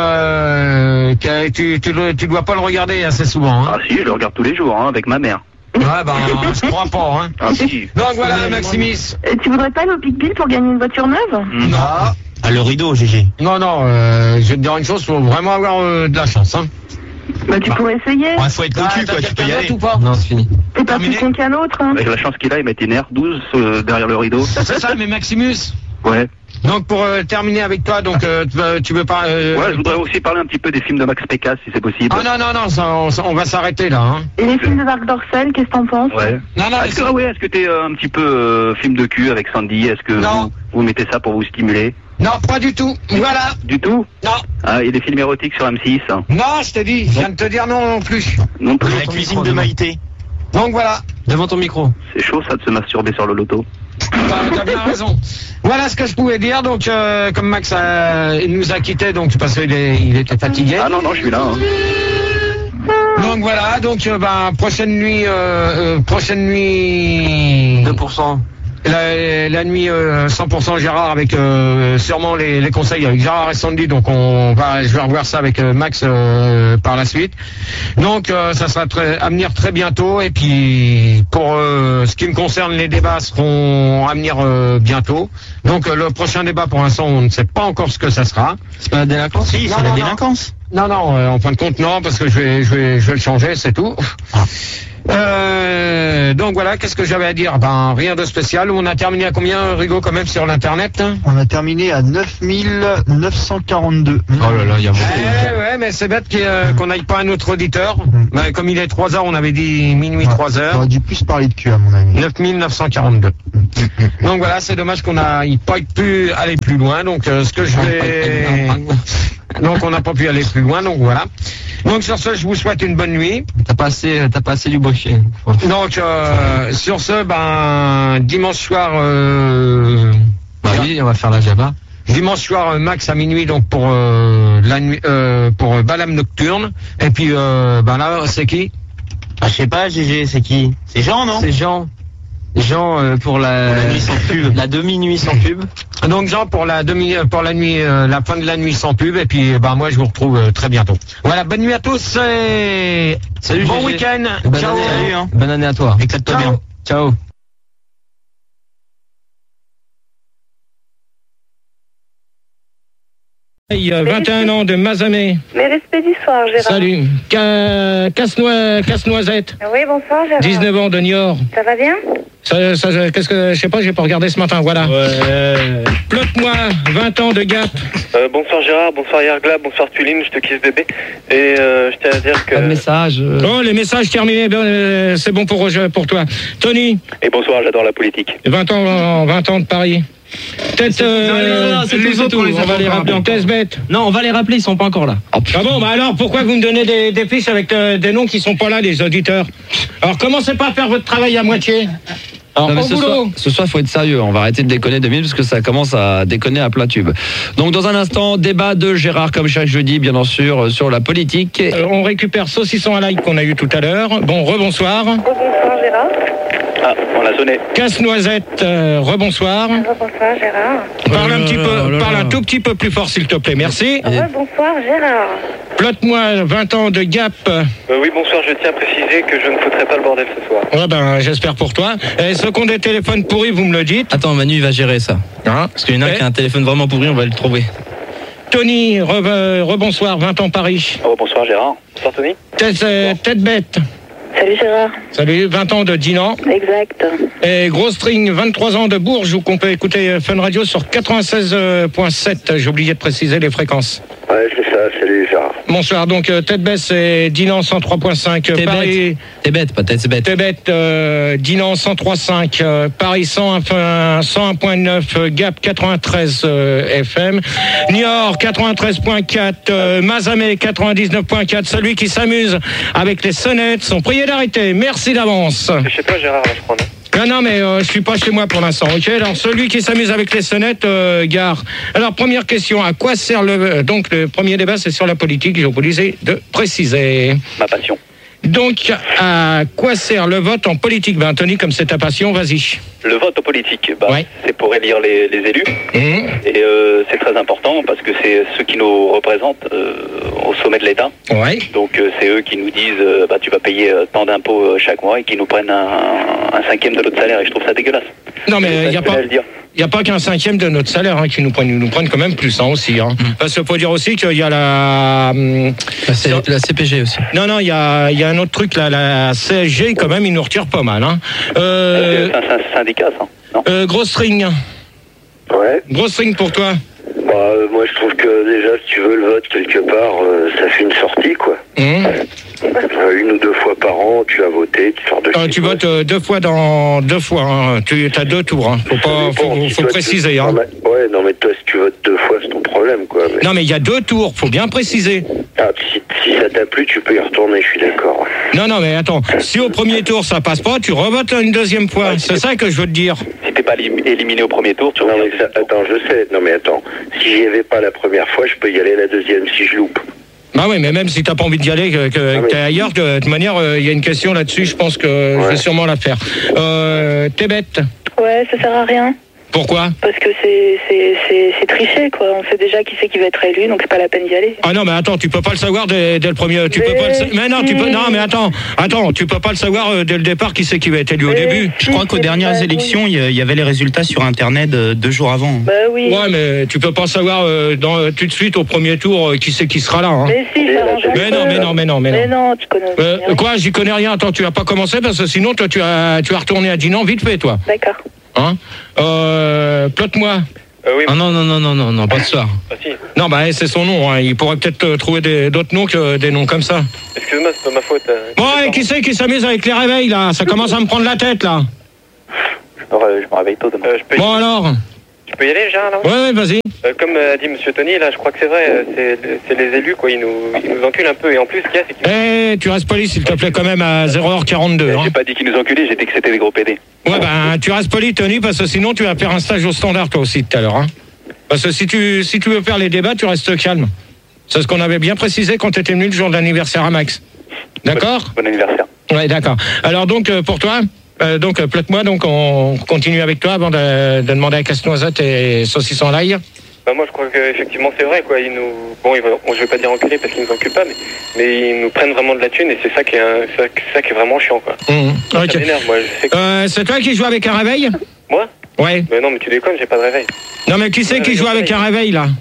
euh, que tu, tu, le- tu dois pas le regarder assez souvent. Hein. Ah si, je le regarde tous les jours hein, avec ma mère. Ouais, ben, je crois pas. Hein. Ah si. Donc voilà, Maximis. Et tu voudrais pas aller au Big Bill pour gagner une voiture neuve? Non. Ah, le rideau, G G. Non, non, euh, je vais te dire une chose, faut vraiment avoir euh, de la chance. Hein. Bah tu pourrais essayer. Ouais, faut être Ah, cocu, t'as quoi, tu peux y quelqu'un aller. d'autre ou pas? Non, c'est fini. T'es pas terminé. plus con qu'un autre. Hein. Avec la chance qu'il a, il mettait une R douze euh, derrière le rideau. C'est ça, mais Maximus. Ouais. Donc pour euh, terminer avec toi, donc euh, tu veux- tu veux pas. euh, Ouais, je voudrais aussi parler un petit peu des films de Max Pécasse, si c'est possible. Ah non, non, non, ça, on, on va s'arrêter là. Hein. Et les films de Marc Dorcel, qu'est-ce que t'en penses? Ouais. Non, non, mais Est-ce que, ça- ouais, est-ce que t'es euh, un petit peu euh, film de cul avec Sandy? Est-ce que Non. vous, vous mettez ça pour vous stimuler? non, pas du tout. Voilà. Du tout? Non. Ah, il y a des films érotiques sur M six. Hein. Non, je t'ai dit, je viens de te dire non non plus. Non plus. La cuisine de Maïté. Donc voilà, Devant ton micro. C'est chaud ça de se masturber sur le loto. t'as t'as bien raison. Voilà ce que je pouvais dire. Donc euh, comme Max a- il nous a quittés, donc parce qu'il est, il était fatigué. Ah non, non, je suis là. Hein. Donc voilà, donc euh, ben prochaine nuit, euh, euh, prochaine nuit. deux pour cent. la, la nuit euh, cent pour cent Gérard avec euh, sûrement les, les conseils avec Gérard et Sandy. Donc on va, je vais revoir ça avec euh, Max euh, par la suite. Donc euh, ça sera très, à venir très bientôt. Et puis pour euh, ce qui me concerne, les débats seront à venir euh, bientôt. Donc euh, le prochain débat, pour l'instant, on ne sait pas encore ce que ça sera. C'est pas la délinquance? Si, c'est la délinquance. Non, non, euh, en fin de compte, non, parce que je vais, je vais, je vais le changer, c'est tout. Ah. Euh, donc voilà, qu'est-ce que j'avais à dire? Ben rien de spécial. On a terminé à combien, Rigo, quand même, sur l'internet? On a terminé à neuf mille neuf cent quarante-deux. Oh là là, il y a beaucoup. Eh, ouais, mais c'est bête euh, qu'on n'aille pas à notre auditeur. Mm. Ben, comme il est trois heures, on avait dit minuit ouais, trois heures. On aurait dû plus parler de cul, à mon avis. neuf mille neuf cent quarante-deux. Donc voilà, c'est dommage qu'on a pas pu aller plus loin. Donc euh, ce que je vais, donc on n'a pas pu aller plus loin. Donc voilà. Donc sur ce, je vous souhaite une bonne nuit. T'as pas assez, t'as pas assez du bochet. Donc euh, sur ce, ben dimanche soir. Euh, bah oui, on va faire la Java. Dimanche soir, max à minuit, donc pour euh, la nuit, euh, pour euh, Balam Nocturne. Et puis euh, ben là, c'est qui? Ah, je sais pas, G G, c'est qui? C'est Jean, non? C'est Jean. Jean euh, pour la, pour la nuit sans pub, la demi-nuit sans pub. Donc Jean pour la demi, pour la nuit, euh, la fin de la nuit sans pub. Et puis bah moi je vous retrouve euh, très bientôt. Voilà, bonne nuit à tous et salut, bon G G. Week-end. Bonne Ciao. Année, salut, hein. Bonne année à toi. Éclate-toi bien. Ciao. vingt et un ans de Mazamet. Mes respects du soir, Gérard. Salut. Ca... Casse-noix... Casse-noisette. Oui, bonsoir, Gérard. dix-neuf ans de Niort. Ça va bien? Ça, ça, qu'est-ce que, je sais pas, j'ai pas regardé ce matin, voilà. Ouais. Plotte-moi, vingt ans de Gap. Euh, bonsoir Gérard, bonsoir Yergla, bonsoir Tuline, je te kiffe bébé. Et euh, je tiens à dire que... Pas de message. Euh... Oh, les messages terminés, ben, euh, c'est bon pour, pour toi. Tony. Et bonsoir, j'adore la politique. vingt ans, vingt ans de Paris. Peut-être euh, c'est les tout, autres, tout, on va les rappeler en test bête. Non, on va les rappeler, ils sont pas encore là. Ah bon, bah alors pourquoi vous me donnez des, des fiches avec euh, des noms qui sont pas là, les auditeurs? Alors commencez pas à faire votre travail à moitié. Alors, non, ce, soir, ce soir, il faut être sérieux. On va arrêter de déconner deux minutes parce que ça commence à déconner à plat tube. Donc, dans un instant, débat de Gérard, comme chaque jeudi, bien sûr, sur la politique. Euh, on récupère Saucisson à l'ail qu'on a eu tout à l'heure. Bon, rebonsoir. Rebonsoir, Gérard. Ah, on a sonné. Casse-noisette, euh, rebonsoir. Rebonsoir, Gérard. Parle un petit peu, parle un tout petit peu plus fort, s'il te plaît. Merci. Rebonsoir, Gérard. Plotte-moi vingt ans de Gap. Euh, oui, bonsoir, je tiens à préciser que je ne foutrai pas le bordel ce soir. Ouais, ben, j'espère pour toi. Et ceux qui ont des téléphones pourris, vous me le dites. Attends, Manu, il va gérer ça. Hein? Parce qu'il y en a et... qui a un téléphone vraiment pourri, on va le trouver. Tony, re, euh, rebonsoir, vingt ans Paris. Oh, bonsoir, Gérard. Bonsoir, Tony. Tête, euh, tête bête. Salut, Gérard. Salut, vingt ans de Dinan. Exact. Et Gros String, vingt-trois ans de Bourges, où qu'on peut écouter Fun Radio sur quatre-vingt-seize virgule sept. J'ai oublié de préciser les fréquences. Ouais, c'est ça, salut Gérard. Bonsoir, donc euh, Tête Bête, c'est Dinan cent trois virgule cinq. T'es Paris... bête, t'es bête, pas Tête Bête. T'es bête, euh, Dinan cent trois virgule cinq, euh, Paris cent un virgule neuf, euh, Gap quatre-vingt-treize euh, F M, Niort quatre-vingt-treize virgule quatre, euh, Mazamet quatre-vingt-dix-neuf virgule quatre. Celui qui s'amuse avec les sonnettes sont priés d'arrêter. Merci d'avance. Je sais pas, Gérard, là, je crois. Non, non, mais euh, je suis pas chez moi pour l'instant, ok? Alors, celui qui s'amuse avec les sonnettes, euh, gare. Alors, première question, à quoi sert le... Donc, le premier débat, c'est sur la politique, j'ai oublié de préciser. Ma passion. Donc, à quoi sert le vote en politique? Ben, Anthony, comme c'est ta passion, vas-y. Le vote en politique, bah, ouais. c'est pour élire les, les élus. Mmh. Et euh, c'est très important parce que c'est ceux qui nous représentent euh, au sommet de l'État. Ouais. Donc euh, c'est eux qui nous disent euh, bah, tu vas payer euh, tant d'impôts euh, chaque mois et qui nous prennent un, un cinquième de notre salaire. Et je trouve ça dégueulasse. Non, mais il n'y a pas... Il n'y a pas qu'un cinquième de notre salaire hein, qui nous prennent, nous prennent quand même plus hein, aussi. Hein. Mmh. Parce qu'il faut dire aussi qu'il y a la... La, C, la C P G aussi. Non, non, il y a, il y a un autre truc, là, la C S G, quand même, ils nous retirent pas mal. Hein. Euh, c'est un, un syndicat, ça. Non. Euh, Gros String. Ouais. Gros String pour toi. Bah, euh, moi, je trouve que déjà, si tu veux le vote quelque part, euh, ça fait une sortie, quoi. Mmh. Euh, une ou deux fois par an, tu as voté, tu sors de euh, Tu votes euh, deux fois dans deux fois. Hein. Tu as deux tours. Hein. Faut pas, faut, faut, faut préciser. Hein. Non, mais, ouais, non mais toi, si tu votes deux fois, c'est ton problème, quoi. Mais... Non, mais il y a deux tours. Faut bien préciser. Ah, si, si ça t'a plu, tu peux y retourner. Je suis d'accord. Non, non, mais attends. Si au premier tour ça passe pas, tu revotes une deuxième fois. Ouais, c'est ça que je veux te dire. Si t'es pas éliminé au premier tour, tu non mais ça, attends, je sais. Non mais attends. Si j'y avais pas la première fois, je peux y aller la deuxième si je loupe. Bah oui, mais même si t'as pas envie d'y aller, que, que, ah, que t'es ailleurs, de toute manière, il euh, y a une question là-dessus, je pense que ouais. je vais sûrement la faire. Euh, t'es bête. Ouais, ça sert à rien. Pourquoi? Parce que c'est c'est c'est c'est tricher quoi. On sait déjà qui c'est qui va être élu, donc c'est pas la peine d'y aller. Ah non mais attends, tu peux pas le savoir dès, dès le premier. Tu mais peux pas le sa... Mais non, tu peux. Non mais attends, attends, tu peux pas le savoir euh, dès le départ qui c'est qui va être élu mais au début. Je crois qu'aux dernières élections, il y avait les résultats sur internet euh, deux jours avant. Bah oui. Ouais mais tu peux pas savoir euh, dans, euh, tout de suite au premier tour euh, qui c'est qui sera là. Hein. Mais si, ça arrange mais non, mais non, mais non, mais non. Mais non, tu connais. Euh, quoi, j'y connais rien. Attends, tu vas pas commencer parce que sinon toi tu as tu as retourné à Dinan vite fait toi. D'accord. Hein euh, plotte-moi. Euh, oui. Ah non, non, non, non, non, non, pas ce soir. Ah si. Non, bah c'est son nom, hein. Il pourrait peut-être euh, trouver des, d'autres noms que des noms comme ça. Excuse-moi, c'est pas ma faute. Euh, bon, et qui c'est qui s'amuse avec les réveils, là? Ça commence à me prendre la tête, là. Alors, euh, je me réveille tôt demain. Euh, je peux y... Bon, alors? Tu peux y aller, Gérard, là? Ouais, ouais, vas-y. Euh, comme a dit Monsieur Tony, là, je crois que c'est vrai, euh, c'est, c'est les élus, quoi, ils nous, ils nous enculent un peu. Et en plus, ce qu'il y a, c'est qu'ils... Eh, tu restes poli, s'il te plaît, quand même, à zéro heure quarante-deux. Euh, hein. J'ai pas dit qu'ils nous enculaient, j'ai dit que c'était des gros pédés. Ouais, ben, tu restes poli, Tony, parce que sinon, tu vas faire un stage au standard, toi aussi, tout à l'heure, hein. Parce que si tu, si tu veux faire les débats, tu restes calme. C'est ce qu'on avait bien précisé quand tu étais venu le jour de l'anniversaire à Max. D'accord? Bon, bon anniversaire. Ouais, d'accord. Alors, donc, euh, pour toi, euh, donc, euh, plotte-moi, donc, on continue avec toi avant de, de demander à Casse-Noisette et Saucisson à l'ail. Bah moi je crois qu'effectivement c'est vrai quoi, ils nous, bon ils vont, je vais pas dire enculer parce qu'ils nous enculent pas, mais, mais ils nous prennent vraiment de la thune et c'est ça qui est, un, c'est ça qui est vraiment chiant quoi. Mmh. Ça Okay. m'énerve, moi, je sais que... euh, c'est toi qui joues avec un réveil? Moi? Ouais. Mais non mais tu déconnes, j'ai pas de réveil. Non mais qui c'est qui joue avec un réveil là?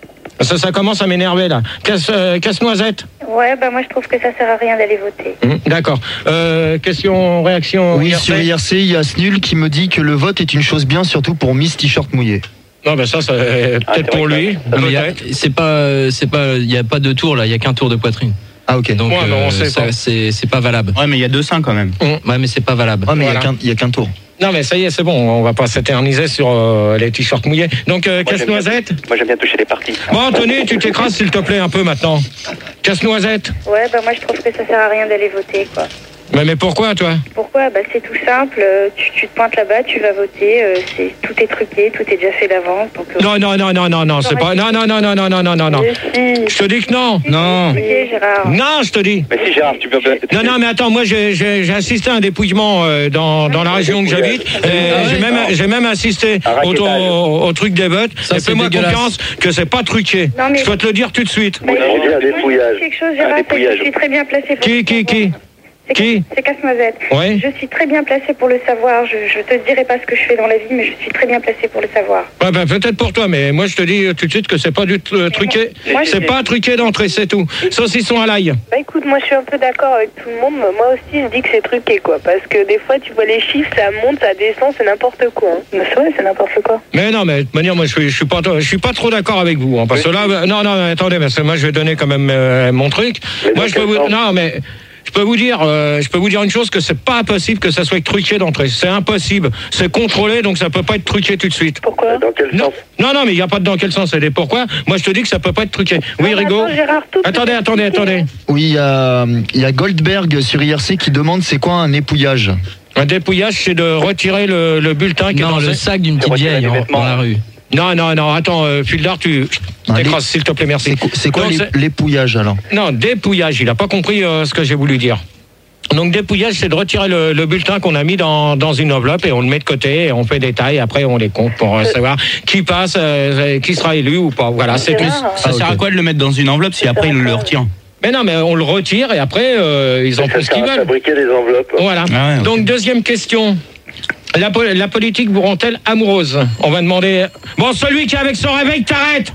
Ça, ça commence à m'énerver là. Casse, euh, Casse-Noisette. Ouais, bah moi je trouve que ça sert à rien d'aller voter. Mmh, d'accord. Euh, question, réaction. Oui, I R C. sur I R C, il y a Snul qui me dit que le vote est une chose bien, surtout pour Miss T-shirt mouillé. Non, ben ça, c'est peut-être Ah, c'est pour lui. Non, mais y a- c'est pas, c'est pas, il y a pas de tour là, il y a qu'un tour de poitrine. Ah ok. Donc Ouais, mais on euh, sait ça, pas. c'est, c'est pas valable. Ouais, mais il y a deux seins quand même. Ouais, mais c'est pas valable. Ouais, mais il Voilà. y a qu'un- il y a qu'un tour. Non, mais ça y est, c'est bon. On va pas s'éterniser sur euh, les t-shirts mouillés. Donc, euh, Moi, j'aime Casse-Noisette. bien- Moi j'aime bien toucher les parties. Bon, Tony, tu t'écrases s'il te plaît un peu maintenant. Casse-Noisette. Ouais, bah moi je trouve que ça sert à rien d'aller voter quoi. Mais, mais pourquoi, toi? Pourquoi? Bah c'est tout simple, euh, tu, tu te pointes là-bas, tu vas voter, euh, c'est, tout est truqué, tout est déjà fait d'avance. Donc, euh, Non, non, non, non, non, non, c'est pas. Non, non, non, non, non, non, non, non, non. Mais si. Je te dis que non. Non. Ok, Gérard. Non, je te dis. Mais si Gérard, tu peux... Non, non, mais attends, moi j'ai, j'ai, j'ai assisté à un dépouillement euh, dans, dans la région que j'habite. Et j'ai, même, j'ai même assisté au, au, au truc des votes. Ça, Et c'est fais-moi dégueulasse. confiance que c'est pas truqué. Non, mais- Je peux te le dire tout de suite. Bah, On dit un dépouillage. quelque chose, Un Gérard, c'est que dépouillage. je suis très bien placé pour Qui, le qui, savoir. qui C'est Qui C'est Casse-Noisette. Ouais. Je suis très bien placé pour le savoir. Je, je te dirai pas ce que je fais dans la vie, mais je suis très bien placé pour le savoir. Ouais, ben, peut-être pour toi, mais moi je te dis tout de suite que c'est pas du euh, truqué. moi, je- C'est pas truqué d'entrée, c'est tout. Saucisson à l'ail. Bah écoute, moi je suis un peu d'accord avec tout le monde. Moi aussi je dis que c'est truqué quoi. Parce que des fois tu vois les chiffres, ça monte, ça descend, c'est n'importe quoi. Hein. Mais c'est vrai, c'est n'importe quoi. Mais non, mais de toute manière, moi je suis, je suis pas, je suis pas trop d'accord avec vous, hein, parce que là, euh, non, non, attendez, parce que moi je vais donner quand même euh, mon truc. Mais Moi dans je peux quel vous, sens non, mais je peux vous dire, euh, je peux vous dire une chose que c'est pas impossible que ça soit truqué d'entrée. C'est impossible. C'est contrôlé, donc ça peut pas être truqué tout de suite. Pourquoi? Dans quel Non, sens? non, non, mais il y a pas de dans quel sens. C'est des pourquoi. Moi je te dis que ça peut pas être truqué. Oui, Non, mais Rigaud. attends, Gérard, tout Attendez, est attendez, expliqué. attendez. Oui, il y a, il y a Goldberg sur I R C qui demande c'est quoi un épouillage. Un dépouillage, c'est de retirer le, le bulletin qui est Non, dans le ce- sac d'une petite retirer vieille les en- vêtements. dans la rue. Non, non, non, attends, euh, Fildard, tu Allez. t'écrases, s'il te plaît, merci. C'est quoi, c'est quoi Donc, l'ép- c'est- l'épouillage alors? Non, dépouillage, il a pas compris euh, ce que j'ai voulu dire. Donc dépouillage, c'est de retirer le, le bulletin qu'on a mis dans, dans une enveloppe et on le met de côté et on fait des tailles, après on les compte pour euh, savoir qui passe, euh, qui sera élu ou pas. Voilà, c'est tout. Gérard, Ça Ah, sert ok. à quoi de le mettre dans une enveloppe si après il le retire? Mais non, mais on le retire et après euh, ils en Ça font ce sert qu'ils à veulent. fabriquer des enveloppes. Voilà. Ah ouais, ok. Donc deuxième question. La, po- la politique vous rend-elle amoureuse? On va demander... Bon, celui qui est avec son réveil, t'arrêtes.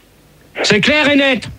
C'est clair et net.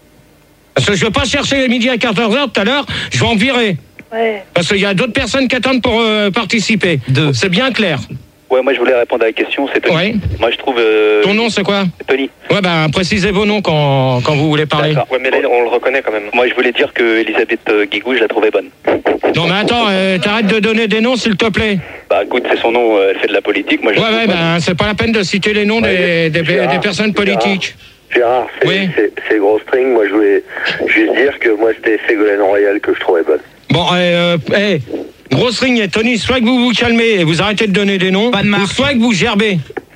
Parce que je ne vais pas chercher midi à quatorze heures tout à l'heure, je vais en virer. Ouais. Parce qu'il y a d'autres personnes qui attendent pour euh, participer. Deux. C'est bien clair. Ouais, moi je voulais répondre à la question, c'est Tony. Ouais. Moi je trouve... euh, Ton nom, c'est quoi? Tony. Ouais, ben, précisez vos noms quand, quand vous voulez parler. D'accord. Ouais, mais là on le reconnaît quand même. Moi je voulais dire que Elisabeth euh, Guigou, je la trouvais bonne. Non, mais attends, euh, t'arrêtes de donner des noms, s'il te plaît. Bah écoute, c'est son nom, euh, elle fait de la politique. Moi je Ouais, la ouais, trouve bonne. ben, c'est pas la peine de citer les noms des, des, Gérard, des personnes politiques. Gérard, c'est Oui. c'est- c'est gros string. Moi, je voulais juste dire que moi, c'était Ségolène Royal que je trouvais bonne. Bon, euh, euh, hey, grosse ring et Tony, soit que vous vous calmez et vous arrêtez de donner des noms, ou soit que vous gerbez.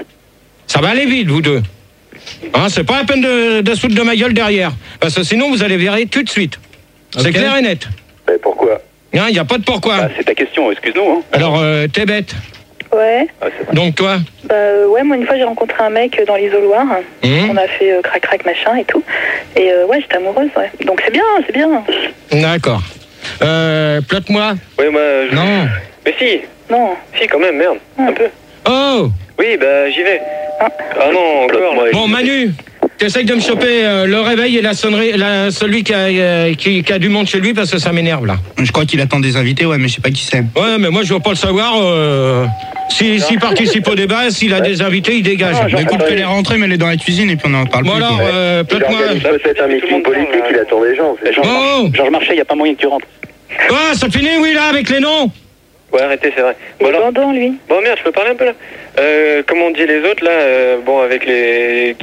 Ça va aller vite, vous deux. Hein, c'est pas la peine de, de se foutre de ma gueule derrière, parce que sinon vous allez virer tout de suite. C'est Ok. clair et net. Mais pourquoi? Il n'y a pas de pourquoi. Bah, c'est ta question, excuse-nous. Hein. Alors, euh, t'es bête. Ouais. Ah, c'est vrai. Donc toi? Bah euh, ouais, moi une fois j'ai rencontré un mec dans l'isoloir. Mmh. On a fait euh, crac crac machin et tout. Et euh, ouais, j'étais amoureuse, ouais. Donc c'est bien, c'est bien. D'accord. Euh, plotte-moi. Oui, moi. Je... Non. Mais si. Non. Si, quand même, merde. Un peu. Oh. Oui, bah j'y vais. Ah, ah non, encore. Là. Bon, Manu, t'essayes de me choper euh, le réveil et la sonnerie, la, celui qui a, euh, qui, qui a du monde chez lui parce que ça m'énerve là. Je crois qu'il attend des invités, ouais, mais je sais pas qui c'est. Ouais, mais moi je veux pas le savoir. Euh, S'il si, si participe au débat, s'il a des invités, il dégage. Ah, écoute, fais les rentrer, mais les dans la cuisine et puis on en parle bon plus. Bon alors, euh, plate-moi. Peut-être un meeting politique, il attend des gens. Oh. Georges Marchais, il n'y a pas moyen que tu rentres. Ah, ça finit, oui, là, avec les noms. Ouais, arrêtez, c'est vrai. Bon, alors... lui. Bon, merde, je peux parler un peu là. Euh, comme on dit les autres là, euh, bon, avec les